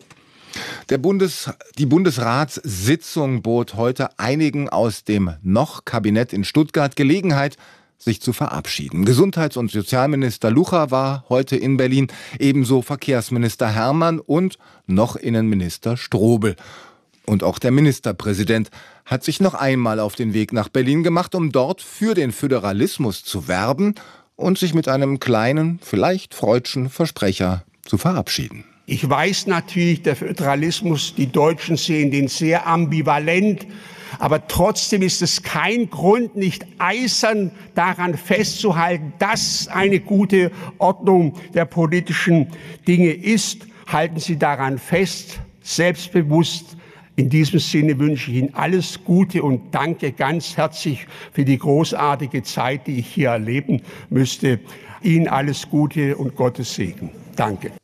Die Bundesratssitzung bot heute einigen aus dem Noch-Kabinett in Stuttgart Gelegenheit, sich zu verabschieden. Gesundheits- und Sozialminister Lucha war heute in Berlin, ebenso Verkehrsminister Herrmann und noch Innenminister Strobel. Und auch der Ministerpräsident hat sich noch einmal auf den Weg nach Berlin gemacht, um dort für den Föderalismus zu werben und sich mit einem kleinen, vielleicht freudschen Versprecher zu verabschieden. Ich weiß natürlich, der Föderalismus, die Deutschen sehen den sehr ambivalent, aber trotzdem ist es kein Grund, nicht eisern daran festzuhalten, dass eine gute Ordnung der politischen Dinge ist. Halten Sie daran fest, selbstbewusst. In diesem Sinne wünsche ich Ihnen alles Gute und danke ganz herzlich für die großartige Zeit, die ich hier erleben müsste. Ihnen alles Gute und Gottes Segen. Danke.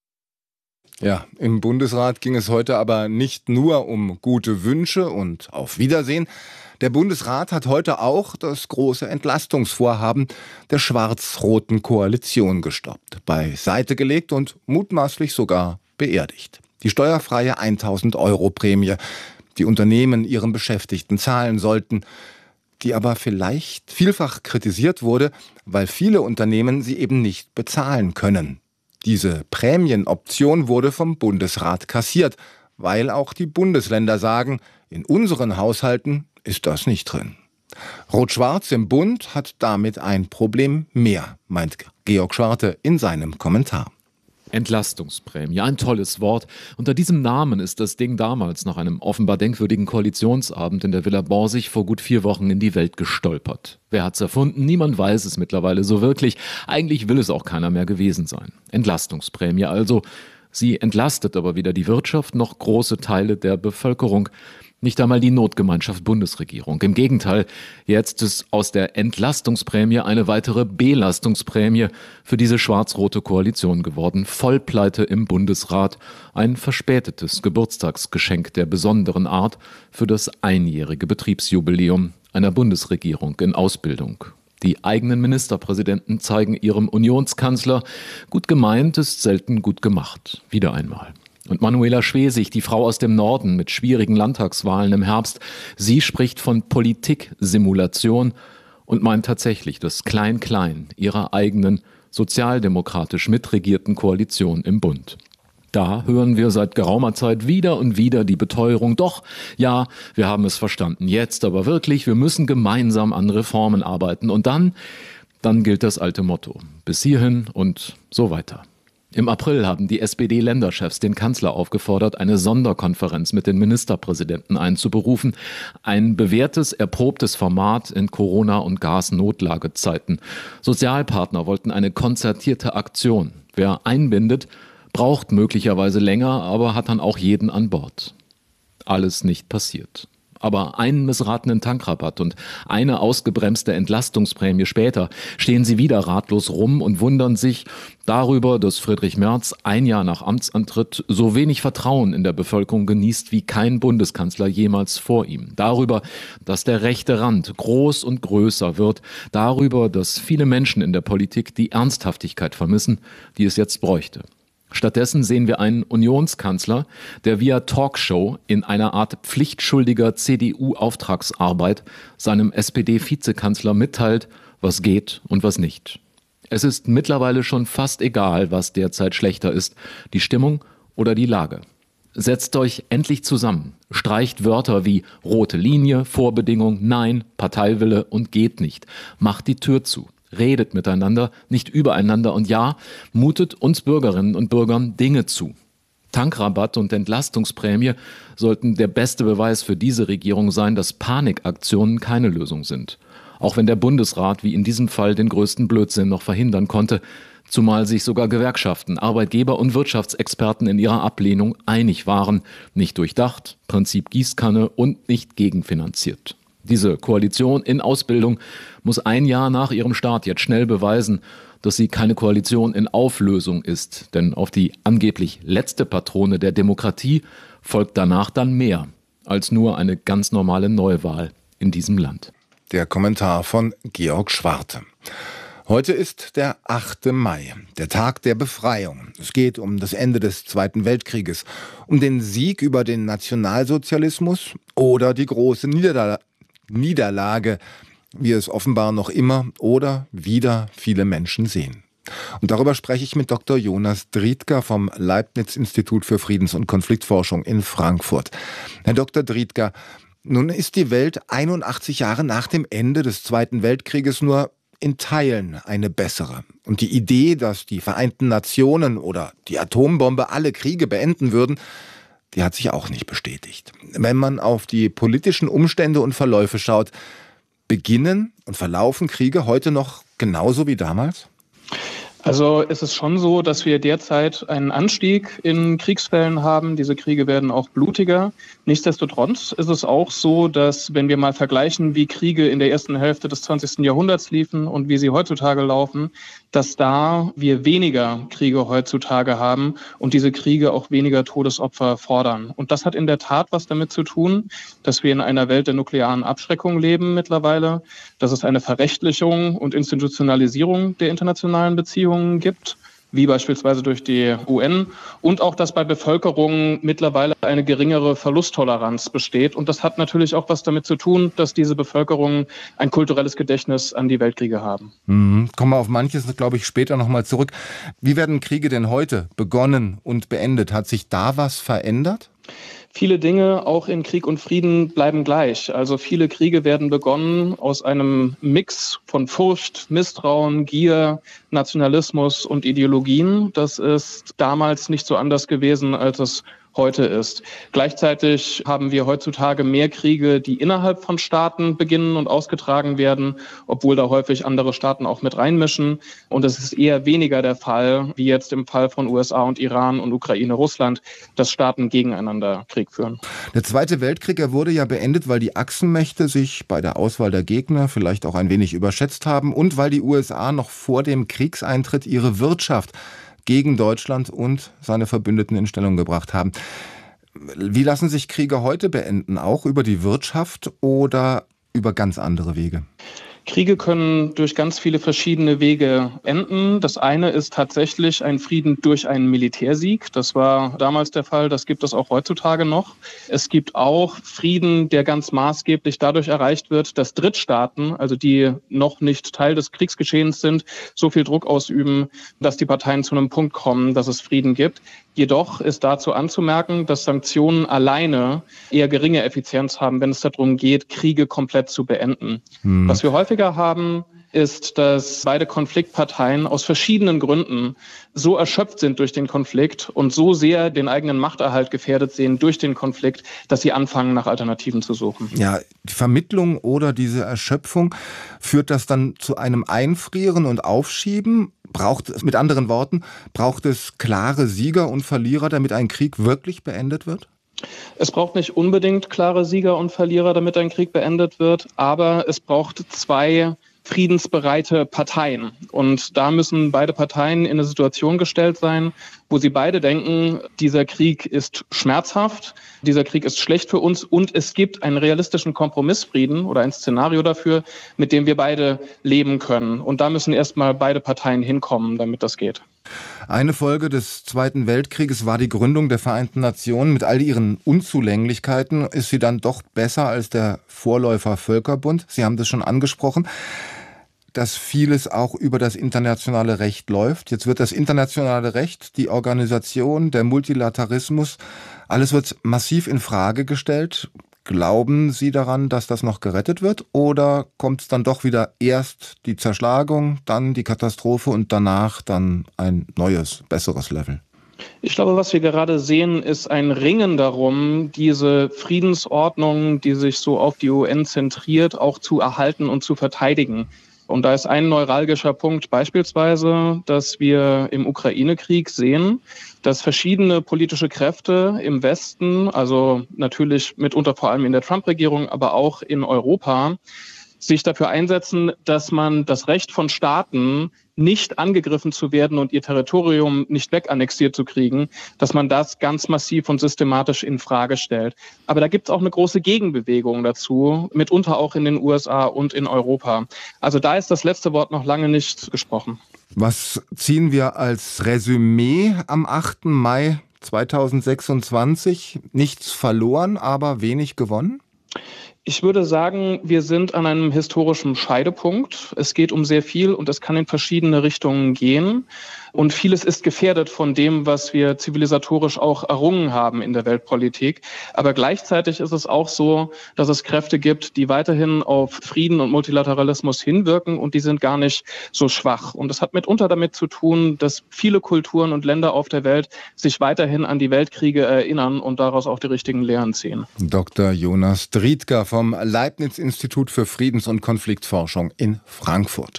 Ja, im Bundesrat ging es heute aber nicht nur um gute Wünsche und auf Wiedersehen. Der Bundesrat hat heute auch das große Entlastungsvorhaben der schwarz-roten Koalition gestoppt, beiseite gelegt und mutmaßlich sogar beerdigt. Die steuerfreie 1.000 € Prämie, die Unternehmen ihren Beschäftigten zahlen sollten, die aber vielleicht vielfach kritisiert wurde, weil viele Unternehmen sie eben nicht bezahlen können. Diese Prämienoption wurde vom Bundesrat kassiert, weil auch die Bundesländer sagen, in unseren Haushalten ist das nicht drin. Rot-Schwarz im Bund hat damit ein Problem mehr, meint Georg Schwarte in seinem Kommentar. Entlastungsprämie, ein tolles Wort. Unter diesem Namen ist das Ding damals nach einem offenbar denkwürdigen Koalitionsabend in der Villa Borsig vor gut 4 Wochen in die Welt gestolpert. Wer hat's erfunden? Niemand weiß es mittlerweile so wirklich. Eigentlich will es auch keiner mehr gewesen sein. Entlastungsprämie also. Sie entlastet aber weder die Wirtschaft noch große Teile der Bevölkerung. Nicht einmal die Notgemeinschaft Bundesregierung. Im Gegenteil, jetzt ist aus der Entlastungsprämie eine weitere Belastungsprämie für diese schwarz-rote Koalition geworden. Vollpleite im Bundesrat. Ein verspätetes Geburtstagsgeschenk der besonderen Art für das einjährige Betriebsjubiläum einer Bundesregierung in Ausbildung. Die eigenen Ministerpräsidenten zeigen ihrem Unionskanzler, gut gemeint ist selten gut gemacht. Wieder einmal. Und Manuela Schwesig, die Frau aus dem Norden mit schwierigen Landtagswahlen im Herbst, sie spricht von Politiksimulation und meint tatsächlich das Klein-Klein ihrer eigenen sozialdemokratisch mitregierten Koalition im Bund. Da hören wir seit geraumer Zeit wieder und wieder die Beteuerung, doch, ja, wir haben es verstanden, jetzt aber wirklich, wir müssen gemeinsam an Reformen arbeiten. Und dann gilt das alte Motto, bis hierhin und so weiter. Im April haben die SPD-Länderchefs den Kanzler aufgefordert, eine Sonderkonferenz mit den Ministerpräsidenten einzuberufen. Ein bewährtes, erprobtes Format in Corona- und Gasnotlagezeiten. Sozialpartner wollten eine konzertierte Aktion. Wer einbindet, braucht möglicherweise länger, aber hat dann auch jeden an Bord. Alles nicht passiert. Aber einen missratenen Tankrabatt und eine ausgebremste Entlastungsprämie später stehen sie wieder ratlos rum und wundern sich darüber, dass Friedrich Merz ein Jahr nach Amtsantritt so wenig Vertrauen in der Bevölkerung genießt wie kein Bundeskanzler jemals vor ihm. Darüber, dass der rechte Rand groß und größer wird. Darüber, dass viele Menschen in der Politik die Ernsthaftigkeit vermissen, die es jetzt bräuchte. Stattdessen sehen wir einen Unionskanzler, der via Talkshow in einer Art pflichtschuldiger CDU-Auftragsarbeit seinem SPD-Vizekanzler mitteilt, was geht und was nicht. Es ist mittlerweile schon fast egal, was derzeit schlechter ist, die Stimmung oder die Lage. Setzt euch endlich zusammen, streicht Wörter wie rote Linie, Vorbedingung, Nein, Parteiwille und geht nicht. Macht die Tür zu. Redet miteinander, nicht übereinander und ja, mutet uns Bürgerinnen und Bürgern Dinge zu. Tankrabatt und Entlastungsprämie sollten der beste Beweis für diese Regierung sein, dass Panikaktionen keine Lösung sind. Auch wenn der Bundesrat wie in diesem Fall den größten Blödsinn noch verhindern konnte, zumal sich sogar Gewerkschaften, Arbeitgeber und Wirtschaftsexperten in ihrer Ablehnung einig waren, nicht durchdacht, Prinzip Gießkanne und nicht gegenfinanziert. Diese Koalition in Ausbildung muss ein Jahr nach ihrem Start jetzt schnell beweisen, dass sie keine Koalition in Auflösung ist. Denn auf die angeblich letzte Patrone der Demokratie folgt danach dann mehr als nur eine ganz normale Neuwahl in diesem Land. Der Kommentar von Georg Schwarte. Heute ist der 8. Mai, der Tag der Befreiung. Es geht um das Ende des Zweiten Weltkrieges, um den Sieg über den Nationalsozialismus oder die große Niederlage, wie es offenbar noch immer oder wieder viele Menschen sehen. Und darüber spreche ich mit Dr. Jonas Driedger vom Leibniz-Institut für Friedens- und Konfliktforschung in Frankfurt. Herr Dr. Driedger, nun ist die Welt 81 Jahre nach dem Ende des Zweiten Weltkrieges nur in Teilen eine bessere. Und die Idee, dass die Vereinten Nationen oder die Atombombe alle Kriege beenden würden, die hat sich auch nicht bestätigt. Wenn man auf die politischen Umstände und Verläufe schaut, beginnen und verlaufen Kriege heute noch genauso wie damals? Also es ist schon so, dass wir derzeit einen Anstieg in Kriegsfällen haben. Diese Kriege werden auch blutiger. Nichtsdestotrotz ist es auch so, dass wenn wir mal vergleichen, wie Kriege in der ersten Hälfte des 20. Jahrhunderts liefen und wie sie heutzutage laufen, dass da wir weniger Kriege heutzutage haben und diese Kriege auch weniger Todesopfer fordern. Und das hat in der Tat was damit zu tun, dass wir in einer Welt der nuklearen Abschreckung leben mittlerweile, dass es eine Verrechtlichung und Institutionalisierung der internationalen Beziehungen gibt, wie beispielsweise durch die UN, und auch, dass bei Bevölkerungen mittlerweile eine geringere Verlusttoleranz besteht. Und das hat natürlich auch was damit zu tun, dass diese Bevölkerungen ein kulturelles Gedächtnis an die Weltkriege haben. Kommen wir auf manches, glaube ich, später nochmal zurück. Wie werden Kriege denn heute begonnen und beendet? Hat sich da was verändert? Viele Dinge, auch in Krieg und Frieden, bleiben gleich. Also viele Kriege werden begonnen aus einem Mix von Furcht, Misstrauen, Gier, Nationalismus und Ideologien. Das ist damals nicht so anders gewesen, als es heute ist. Gleichzeitig haben wir heutzutage mehr Kriege, die innerhalb von Staaten beginnen und ausgetragen werden, obwohl da häufig andere Staaten auch mit reinmischen. Und es ist eher weniger der Fall, wie jetzt im Fall von USA und Iran und Ukraine, Russland, dass Staaten gegeneinander Krieg führen. Der Zweite Weltkrieg, er wurde ja beendet, weil die Achsenmächte sich bei der Auswahl der Gegner vielleicht auch ein wenig überschätzt haben und weil die USA noch vor dem Kriegseintritt ihre Wirtschaft gegen Deutschland und seine Verbündeten in Stellung gebracht haben. Wie lassen sich Kriege heute beenden? Auch über die Wirtschaft oder über ganz andere Wege? Kriege können durch ganz viele verschiedene Wege enden. Das eine ist tatsächlich ein Frieden durch einen Militärsieg. Das war damals der Fall, das gibt es auch heutzutage noch. Es gibt auch Frieden, der ganz maßgeblich dadurch erreicht wird, dass Drittstaaten, also die noch nicht Teil des Kriegsgeschehens sind, so viel Druck ausüben, dass die Parteien zu einem Punkt kommen, dass es Frieden gibt. Jedoch ist dazu anzumerken, dass Sanktionen alleine eher geringe Effizienz haben, wenn es darum geht, Kriege komplett zu beenden. Was wir häufiger haben, ist, dass beide Konfliktparteien aus verschiedenen Gründen so erschöpft sind durch den Konflikt und so sehr den eigenen Machterhalt gefährdet sehen durch den Konflikt, dass sie anfangen, nach Alternativen zu suchen. Ja, die Vermittlung oder diese Erschöpfung, führt das dann zu einem Einfrieren und Aufschieben? Mit anderen Worten, braucht es klare Sieger und Verlierer, damit ein Krieg wirklich beendet wird? Es braucht nicht unbedingt klare Sieger und Verlierer, damit ein Krieg beendet wird, aber es braucht zwei friedensbereite Parteien. Und da müssen beide Parteien in eine Situation gestellt sein, wo sie beide denken, dieser Krieg ist schmerzhaft, dieser Krieg ist schlecht für uns und es gibt einen realistischen Kompromissfrieden oder ein Szenario dafür, mit dem wir beide leben können. Und da müssen erstmal beide Parteien hinkommen, damit das geht. Eine Folge des Zweiten Weltkrieges war die Gründung der Vereinten Nationen. Mit all ihren Unzulänglichkeiten ist sie dann doch besser als der Vorläufer Völkerbund. Sie haben das schon angesprochen, dass vieles auch über das internationale Recht läuft. Jetzt wird das internationale Recht, die Organisation, der Multilateralismus, alles wird massiv in Frage gestellt. Glauben Sie daran, dass das noch gerettet wird? Oder kommt es dann doch wieder erst die Zerschlagung, dann die Katastrophe und danach dann ein neues, besseres Level? Ich glaube, was wir gerade sehen, ist ein Ringen darum, diese Friedensordnung, die sich so auf die UN zentriert, auch zu erhalten und zu verteidigen. Und da ist ein neuralgischer Punkt beispielsweise, dass wir im Ukraine-Krieg sehen, dass verschiedene politische Kräfte im Westen, also natürlich mitunter vor allem in der Trump-Regierung, aber auch in Europa, sich dafür einsetzen, dass man das Recht von Staaten, nicht angegriffen zu werden und ihr Territorium nicht wegannexiert zu kriegen, dass man das ganz massiv und systematisch in Frage stellt. Aber da gibt es auch eine große Gegenbewegung dazu, mitunter auch in den USA und in Europa. Also da ist das letzte Wort noch lange nicht gesprochen. Was ziehen wir als Resümee am 8. Mai 2026? Nichts verloren, aber wenig gewonnen? Ich würde sagen, wir sind an einem historischen Scheidepunkt. Es geht um sehr viel und es kann in verschiedene Richtungen gehen. Und vieles ist gefährdet von dem, was wir zivilisatorisch auch errungen haben in der Weltpolitik. Aber gleichzeitig ist es auch so, dass es Kräfte gibt, die weiterhin auf Frieden und Multilateralismus hinwirken und die sind gar nicht so schwach. Und das hat mitunter damit zu tun, dass viele Kulturen und Länder auf der Welt sich weiterhin an die Weltkriege erinnern und daraus auch die richtigen Lehren ziehen. Dr. Jonas Driedger vom Leibniz-Institut für Friedens- und Konfliktforschung in Frankfurt.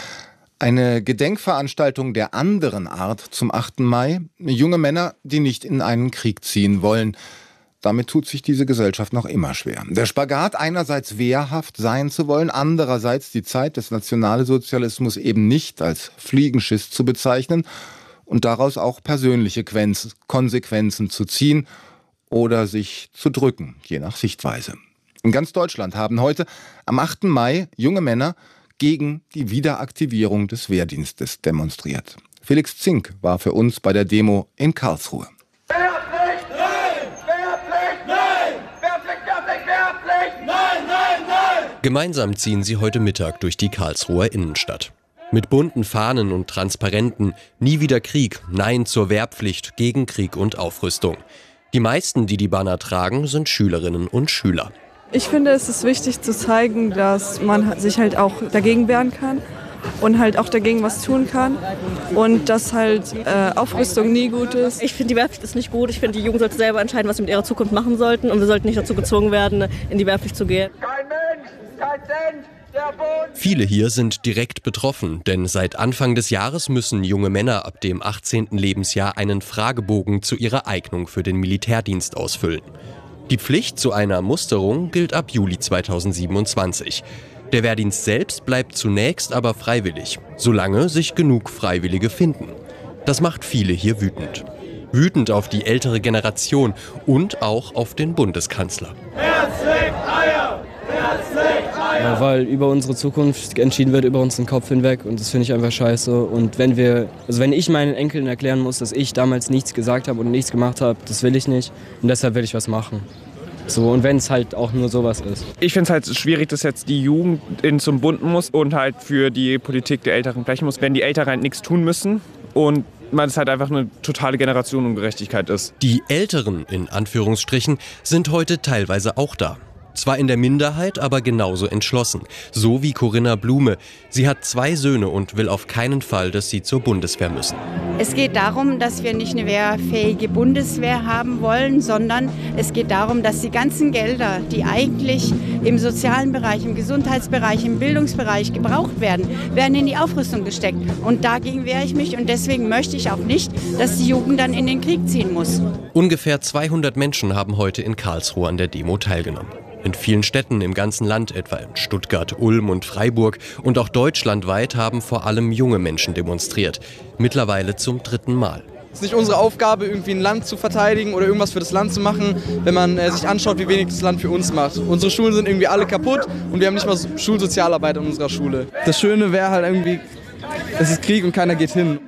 Eine Gedenkveranstaltung der anderen Art zum 8. Mai. Junge Männer, die nicht in einen Krieg ziehen wollen. Damit tut sich diese Gesellschaft noch immer schwer. Der Spagat, einerseits wehrhaft sein zu wollen, andererseits die Zeit des Nationalsozialismus eben nicht als Fliegenschiss zu bezeichnen und daraus auch persönliche Konsequenzen zu ziehen oder sich zu drücken, je nach Sichtweise. In ganz Deutschland haben heute am 8. Mai junge Männer gegen die Wiederaktivierung des Wehrdienstes demonstriert. Felix Zink war für uns bei der Demo in Karlsruhe. Wehrpflicht! Nein! Wehrpflicht! Nein! Wehrpflicht, Wehrpflicht, Wehrpflicht! Nein, nein, nein! Gemeinsam ziehen sie heute Mittag durch die Karlsruher Innenstadt. Mit bunten Fahnen und Transparenten, nie wieder Krieg, Nein zur Wehrpflicht, gegen Krieg und Aufrüstung. Die meisten, die die Banner tragen, sind Schülerinnen und Schüler. Ich finde, es ist wichtig zu zeigen, dass man sich halt auch dagegen wehren kann und halt auch dagegen was tun kann und dass halt Aufrüstung nie gut ist. Ich finde, die Wehrpflicht ist nicht gut. Ich finde, die Jugend sollte selber entscheiden, was sie mit ihrer Zukunft machen sollten und wir sollten nicht dazu gezwungen werden, in die Wehrpflicht zu gehen. Kein Mensch, kein Cent, der Boden. Viele hier sind direkt betroffen, denn seit Anfang des Jahres müssen junge Männer ab dem 18. Lebensjahr einen Fragebogen zu ihrer Eignung für den Militärdienst ausfüllen. Die Pflicht zu einer Musterung gilt ab Juli 2027. Der Wehrdienst selbst bleibt zunächst aber freiwillig, solange sich genug Freiwillige finden. Das macht viele hier wütend. Wütend auf die ältere Generation und auch auf den Bundeskanzler. Ja, weil über unsere Zukunft entschieden wird, über unseren Kopf hinweg und das finde ich einfach scheiße. Und wenn ich meinen Enkeln erklären muss, dass ich damals nichts gesagt habe und nichts gemacht habe, das will ich nicht und deshalb will ich was machen. So, und wenn es halt auch nur sowas ist. Ich finde es halt schwierig, dass jetzt die Jugend zum Bund muss und halt für die Politik der Älteren brechen muss, wenn die Älteren halt nichts tun müssen und weil es halt einfach eine totale Generationenungerechtigkeit ist. Die Älteren, in Anführungsstrichen, sind heute teilweise auch da. Zwar in der Minderheit, aber genauso entschlossen. So wie Corinna Blume. Sie hat 2 Söhne und will auf keinen Fall, dass sie zur Bundeswehr müssen. Es geht darum, dass wir nicht eine wehrfähige Bundeswehr haben wollen, sondern es geht darum, dass die ganzen Gelder, die eigentlich im sozialen Bereich, im Gesundheitsbereich, im Bildungsbereich gebraucht werden in die Aufrüstung gesteckt. Und dagegen wehre ich mich und deswegen möchte ich auch nicht, dass die Jugend dann in den Krieg ziehen muss. Ungefähr 200 Menschen haben heute in Karlsruhe an der Demo teilgenommen. In vielen Städten im ganzen Land, etwa in Stuttgart, Ulm und Freiburg und auch deutschlandweit haben vor allem junge Menschen demonstriert. Mittlerweile zum 3. Mal. Es ist nicht unsere Aufgabe, irgendwie ein Land zu verteidigen oder irgendwas für das Land zu machen, wenn man sich anschaut, wie wenig das Land für uns macht. Unsere Schulen sind irgendwie alle kaputt und wir haben nicht mal Schulsozialarbeit in unserer Schule. Das Schöne wäre halt irgendwie, es ist Krieg und keiner geht hin.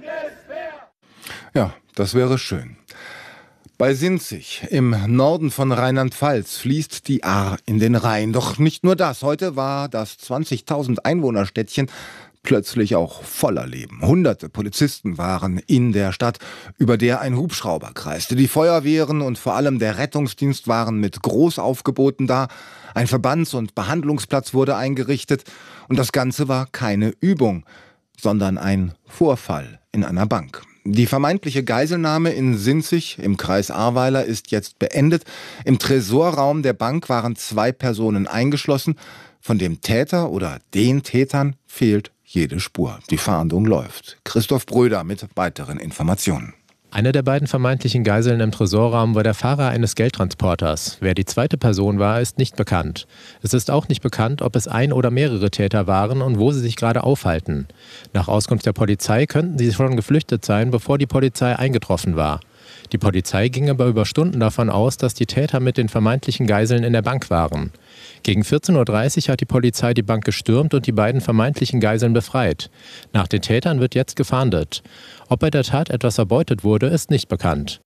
Ja, das wäre schön. Bei Sinzig im Norden von Rheinland-Pfalz fließt die Ahr in den Rhein. Doch nicht nur das. Heute war das 20.000 Einwohnerstädtchen plötzlich auch voller Leben. Hunderte Polizisten waren in der Stadt, über der ein Hubschrauber kreiste. Die Feuerwehren und vor allem der Rettungsdienst waren mit Großaufgeboten da. Ein Verbands- und Behandlungsplatz wurde eingerichtet. Und das Ganze war keine Übung, sondern ein Vorfall in einer Bank. Die vermeintliche Geiselnahme in Sinzig im Kreis Ahrweiler ist jetzt beendet. Im Tresorraum der Bank waren 2 Personen eingeschlossen. Von dem Täter oder den Tätern fehlt jede Spur. Die Fahndung läuft. Christoph Bröder mit weiteren Informationen. Eine der beiden vermeintlichen Geiseln im Tresorraum war der Fahrer eines Geldtransporters. Wer die zweite Person war, ist nicht bekannt. Es ist auch nicht bekannt, ob es ein oder mehrere Täter waren und wo sie sich gerade aufhalten. Nach Auskunft der Polizei könnten sie schon geflüchtet sein, bevor die Polizei eingetroffen war. Die Polizei ging aber über Stunden davon aus, dass die Täter mit den vermeintlichen Geiseln in der Bank waren. Gegen 14.30 Uhr hat die Polizei die Bank gestürmt und die beiden vermeintlichen Geiseln befreit. Nach den Tätern wird jetzt gefahndet. Ob bei der Tat etwas erbeutet wurde, ist nicht bekannt.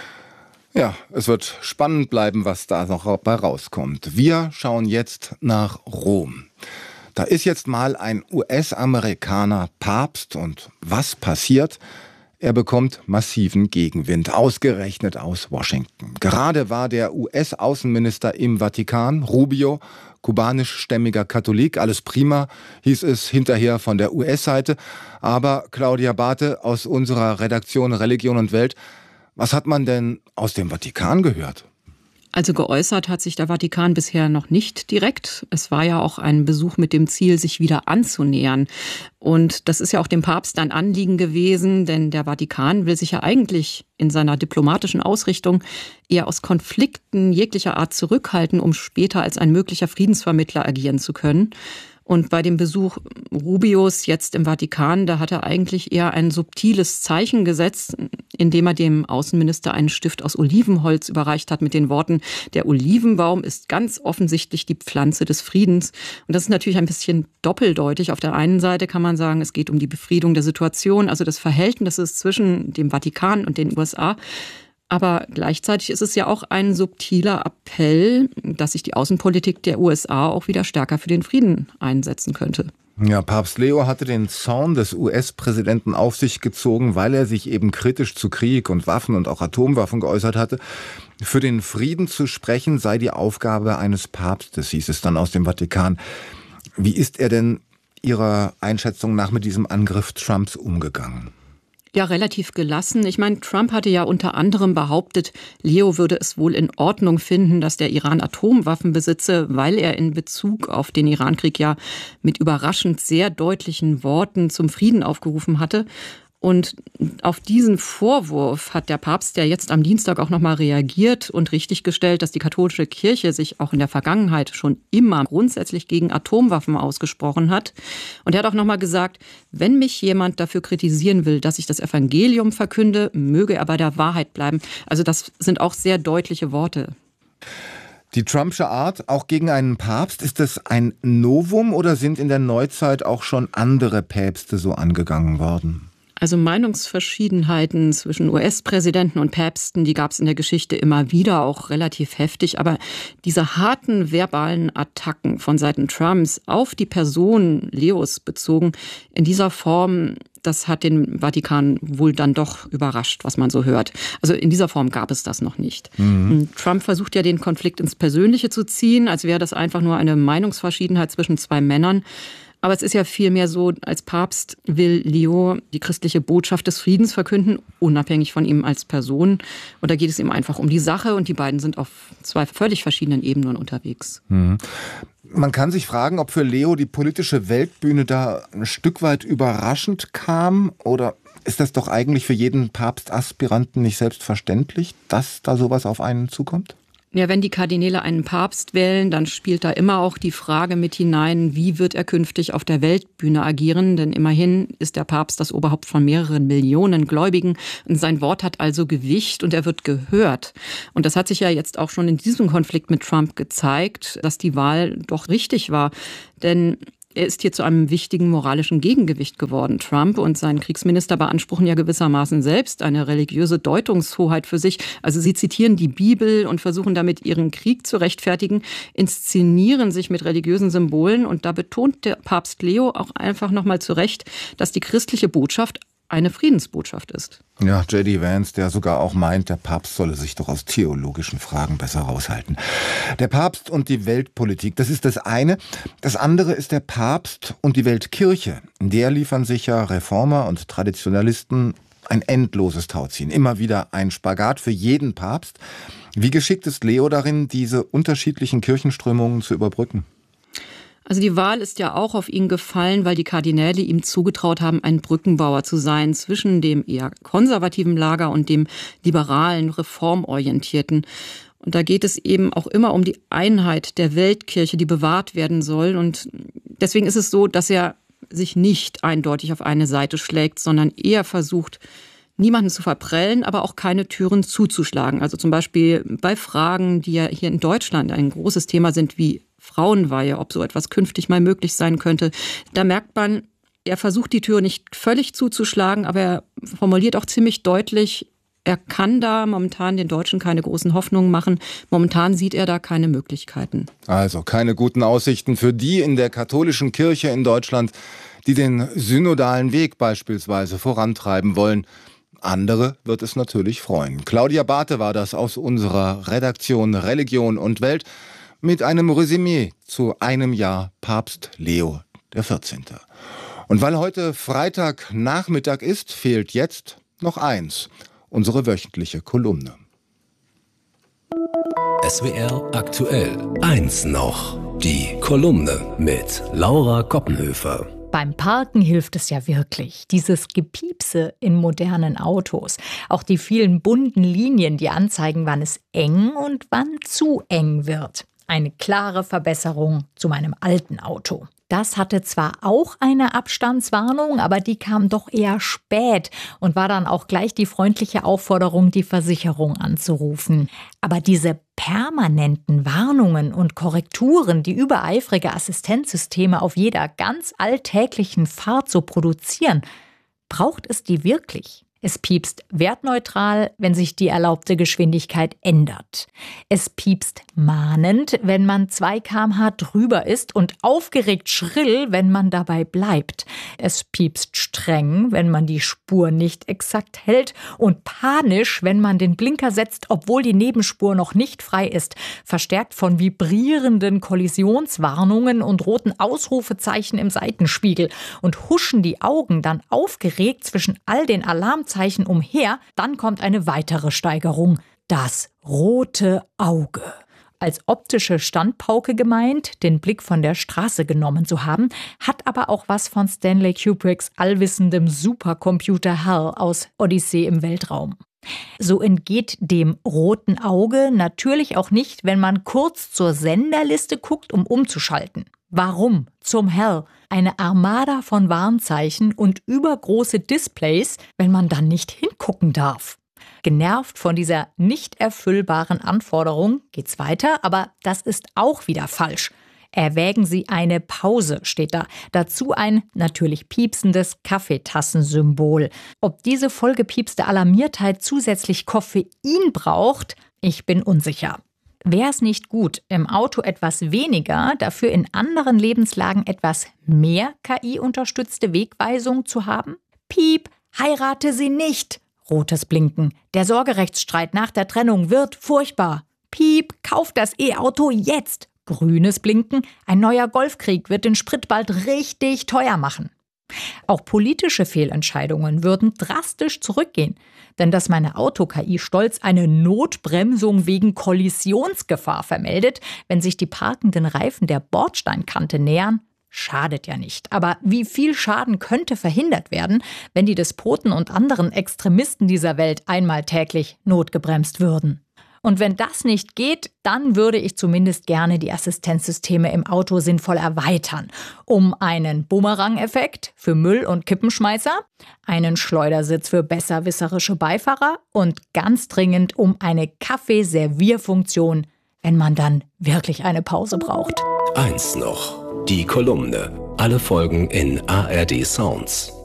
Ja, es wird spannend bleiben, was da noch bei rauskommt. Wir schauen jetzt nach Rom. Da ist jetzt mal ein US-Amerikaner Papst und was passiert? Er bekommt massiven Gegenwind, ausgerechnet aus Washington. Gerade war der US-Außenminister im Vatikan, Rubio, kubanischstämmiger Katholik, alles prima, hieß es hinterher von der US-Seite. Aber Claudia Barthe aus unserer Redaktion Religion und Welt, was hat man denn aus dem Vatikan gehört? Also geäußert hat sich der Vatikan bisher noch nicht direkt. Es war ja auch ein Besuch mit dem Ziel, sich wieder anzunähern. Und das ist ja auch dem Papst ein Anliegen gewesen, denn der Vatikan will sich ja eigentlich in seiner diplomatischen Ausrichtung eher aus Konflikten jeglicher Art zurückhalten, um später als ein möglicher Friedensvermittler agieren zu können. Und bei dem Besuch Rubios jetzt im Vatikan, da hat er eigentlich eher ein subtiles Zeichen gesetzt, indem er dem Außenminister einen Stift aus Olivenholz überreicht hat mit den Worten, der Olivenbaum ist ganz offensichtlich die Pflanze des Friedens. Und das ist natürlich ein bisschen doppeldeutig. Auf der einen Seite kann man sagen, es geht um die Befriedung der Situation, also des Verhältnisses zwischen dem Vatikan und den USA. Aber gleichzeitig ist es ja auch ein subtiler Appell, dass sich die Außenpolitik der USA auch wieder stärker für den Frieden einsetzen könnte. Ja, Papst Leo hatte den Zorn des US-Präsidenten auf sich gezogen, weil er sich eben kritisch zu Krieg und Waffen und auch Atomwaffen geäußert hatte. Für den Frieden zu sprechen sei die Aufgabe eines Papstes, hieß es dann aus dem Vatikan. Wie ist er denn Ihrer Einschätzung nach mit diesem Angriff Trumps umgegangen? Ja, relativ gelassen. Ich meine, Trump hatte ja unter anderem behauptet, Leo würde es wohl in Ordnung finden, dass der Iran Atomwaffen besitze, weil er in Bezug auf den Irankrieg ja mit überraschend sehr deutlichen Worten zum Frieden aufgerufen hatte. Und auf diesen Vorwurf hat der Papst ja jetzt am Dienstag auch nochmal reagiert und richtiggestellt, dass die katholische Kirche sich auch in der Vergangenheit schon immer grundsätzlich gegen Atomwaffen ausgesprochen hat. Und er hat auch nochmal gesagt, wenn mich jemand dafür kritisieren will, dass ich das Evangelium verkünde, möge er bei der Wahrheit bleiben. Also das sind auch sehr deutliche Worte. Die Trumpsche Art, auch gegen einen Papst, ist das ein Novum oder sind in der Neuzeit auch schon andere Päpste so angegangen worden? Also Meinungsverschiedenheiten zwischen US-Präsidenten und Päpsten, die gab es in der Geschichte immer wieder, auch relativ heftig. Aber diese harten verbalen Attacken von Seiten Trumps auf die Person Leos bezogen, in dieser Form, das hat den Vatikan wohl dann doch überrascht, was man so hört. Also in dieser Form gab es das noch nicht. Trump versucht ja, den Konflikt ins Persönliche zu ziehen, als wäre das einfach nur eine Meinungsverschiedenheit zwischen zwei Männern. Aber es ist ja vielmehr so, als Papst will Leo die christliche Botschaft des Friedens verkünden, unabhängig von ihm als Person. Und da geht es ihm einfach um die Sache und die beiden sind auf zwei völlig verschiedenen Ebenen unterwegs. Man kann sich fragen, ob für Leo die politische Weltbühne da ein Stück weit überraschend kam, oder ist das doch eigentlich für jeden Papstaspiranten nicht selbstverständlich, dass da sowas auf einen zukommt? Ja, wenn die Kardinäle einen Papst wählen, dann spielt da immer auch die Frage mit hinein, wie wird er künftig auf der Weltbühne agieren? Denn immerhin ist der Papst das Oberhaupt von mehreren Millionen Gläubigen und sein Wort hat also Gewicht und er wird gehört. Und das hat sich ja jetzt auch schon in diesem Konflikt mit Trump gezeigt, dass die Wahl doch richtig war. Denn er ist hier zu einem wichtigen moralischen Gegengewicht geworden. Trump und sein Kriegsminister beanspruchen ja gewissermaßen selbst eine religiöse Deutungshoheit für sich. Also sie zitieren die Bibel und versuchen damit ihren Krieg zu rechtfertigen, inszenieren sich mit religiösen Symbolen. Und da betont der Papst Leo auch einfach nochmal zu Recht, dass die christliche Botschaft eine Friedensbotschaft ist. Ja, J.D. Vance, der sogar auch meint, der Papst solle sich doch aus theologischen Fragen besser raushalten. Der Papst und die Weltpolitik, das ist das eine. Das andere ist der Papst und die Weltkirche. In der liefern sich ja Reformer und Traditionalisten ein endloses Tauziehen. Immer wieder ein Spagat für jeden Papst. Wie geschickt ist Leo darin, diese unterschiedlichen Kirchenströmungen zu überbrücken? Also die Wahl ist ja auch auf ihn gefallen, weil die Kardinäle ihm zugetraut haben, ein Brückenbauer zu sein zwischen dem eher konservativen Lager und dem liberalen, reformorientierten. Und da geht es eben auch immer um die Einheit der Weltkirche, die bewahrt werden soll. Und deswegen ist es so, dass er sich nicht eindeutig auf eine Seite schlägt, sondern eher versucht, niemanden zu verprellen, aber auch keine Türen zuzuschlagen. Also zum Beispiel bei Fragen, die ja hier in Deutschland ein großes Thema sind, wie Frauenweihe, ob so etwas künftig mal möglich sein könnte. Da merkt man, er versucht die Tür nicht völlig zuzuschlagen, aber er formuliert auch ziemlich deutlich, er kann da momentan den Deutschen keine großen Hoffnungen machen. Momentan sieht er da keine Möglichkeiten. Also keine guten Aussichten für die in der katholischen Kirche in Deutschland, die den synodalen Weg beispielsweise vorantreiben wollen. Andere wird es natürlich freuen. Claudia Barthe war das aus unserer Redaktion Religion und Welt mit einem Resümee zu einem Jahr Papst Leo XIV. Und weil heute Freitagnachmittag ist, fehlt jetzt noch eins, unsere wöchentliche Kolumne. SWR aktuell 1 noch, die Kolumne mit Laura Koppenhöfer. Beim Parken hilft es ja wirklich. Dieses Gepiepse in modernen Autos. Auch die vielen bunten Linien, die anzeigen, wann es eng und wann zu eng wird. Eine klare Verbesserung zu meinem alten Auto. Das hatte zwar auch eine Abstandswarnung, aber die kam doch eher spät und war dann auch gleich die freundliche Aufforderung, die Versicherung anzurufen. Aber diese permanenten Warnungen und Korrekturen, die übereifrige Assistenzsysteme auf jeder ganz alltäglichen Fahrt so produzieren, braucht es die wirklich? Es piepst wertneutral, wenn sich die erlaubte Geschwindigkeit ändert. Es piepst mahnend, wenn man 2 km/h drüber ist und aufgeregt schrill, wenn man dabei bleibt. Es piepst streng, wenn man die Spur nicht exakt hält und panisch, wenn man den Blinker setzt, obwohl die Nebenspur noch nicht frei ist. Verstärkt von vibrierenden Kollisionswarnungen und roten Ausrufezeichen im Seitenspiegel. Und huschen die Augen dann aufgeregt zwischen all den Alarmzeichen umher, dann kommt eine weitere Steigerung. Das rote Auge. Als optische Standpauke gemeint, den Blick von der Straße genommen zu haben, hat aber auch was von Stanley Kubricks allwissendem Supercomputer HAL aus Odyssee im Weltraum. So entgeht dem roten Auge natürlich auch nicht, wenn man kurz zur Senderliste guckt, um umzuschalten. Warum? Zum Hell. Eine Armada von Warnzeichen und übergroße Displays, wenn man dann nicht hingucken darf. Genervt von dieser nicht erfüllbaren Anforderung geht's weiter, aber das ist auch wieder falsch. Erwägen Sie eine Pause, steht da. Dazu ein natürlich piepsendes Kaffeetassensymbol. Ob diese vollgepiepste Alarmiertheit zusätzlich Koffein braucht, ich bin unsicher. Wäre es nicht gut, im Auto etwas weniger, dafür in anderen Lebenslagen etwas mehr KI-unterstützte Wegweisung zu haben? Piep, heirate sie nicht. Rotes Blinken. Der Sorgerechtsstreit nach der Trennung wird furchtbar. Piep, kauf das E-Auto jetzt. Grünes Blinken. Ein neuer Golfkrieg wird den Sprit bald richtig teuer machen. Auch politische Fehlentscheidungen würden drastisch zurückgehen. Denn dass meine Auto-KI stolz eine Notbremsung wegen Kollisionsgefahr vermeldet, wenn sich die parkenden Reifen der Bordsteinkante nähern, schadet ja nicht. Aber wie viel Schaden könnte verhindert werden, wenn die Despoten und anderen Extremisten dieser Welt einmal täglich notgebremst würden? Und wenn das nicht geht, dann würde ich zumindest gerne die Assistenzsysteme im Auto sinnvoll erweitern. Um einen Bumerang-Effekt für Müll- und Kippenschmeißer, einen Schleudersitz für besserwisserische Beifahrer und ganz dringend um eine Kaffeeservierfunktion, wenn man dann wirklich eine Pause braucht. Eins noch, die Kolumne. Alle Folgen in ARD Sounds.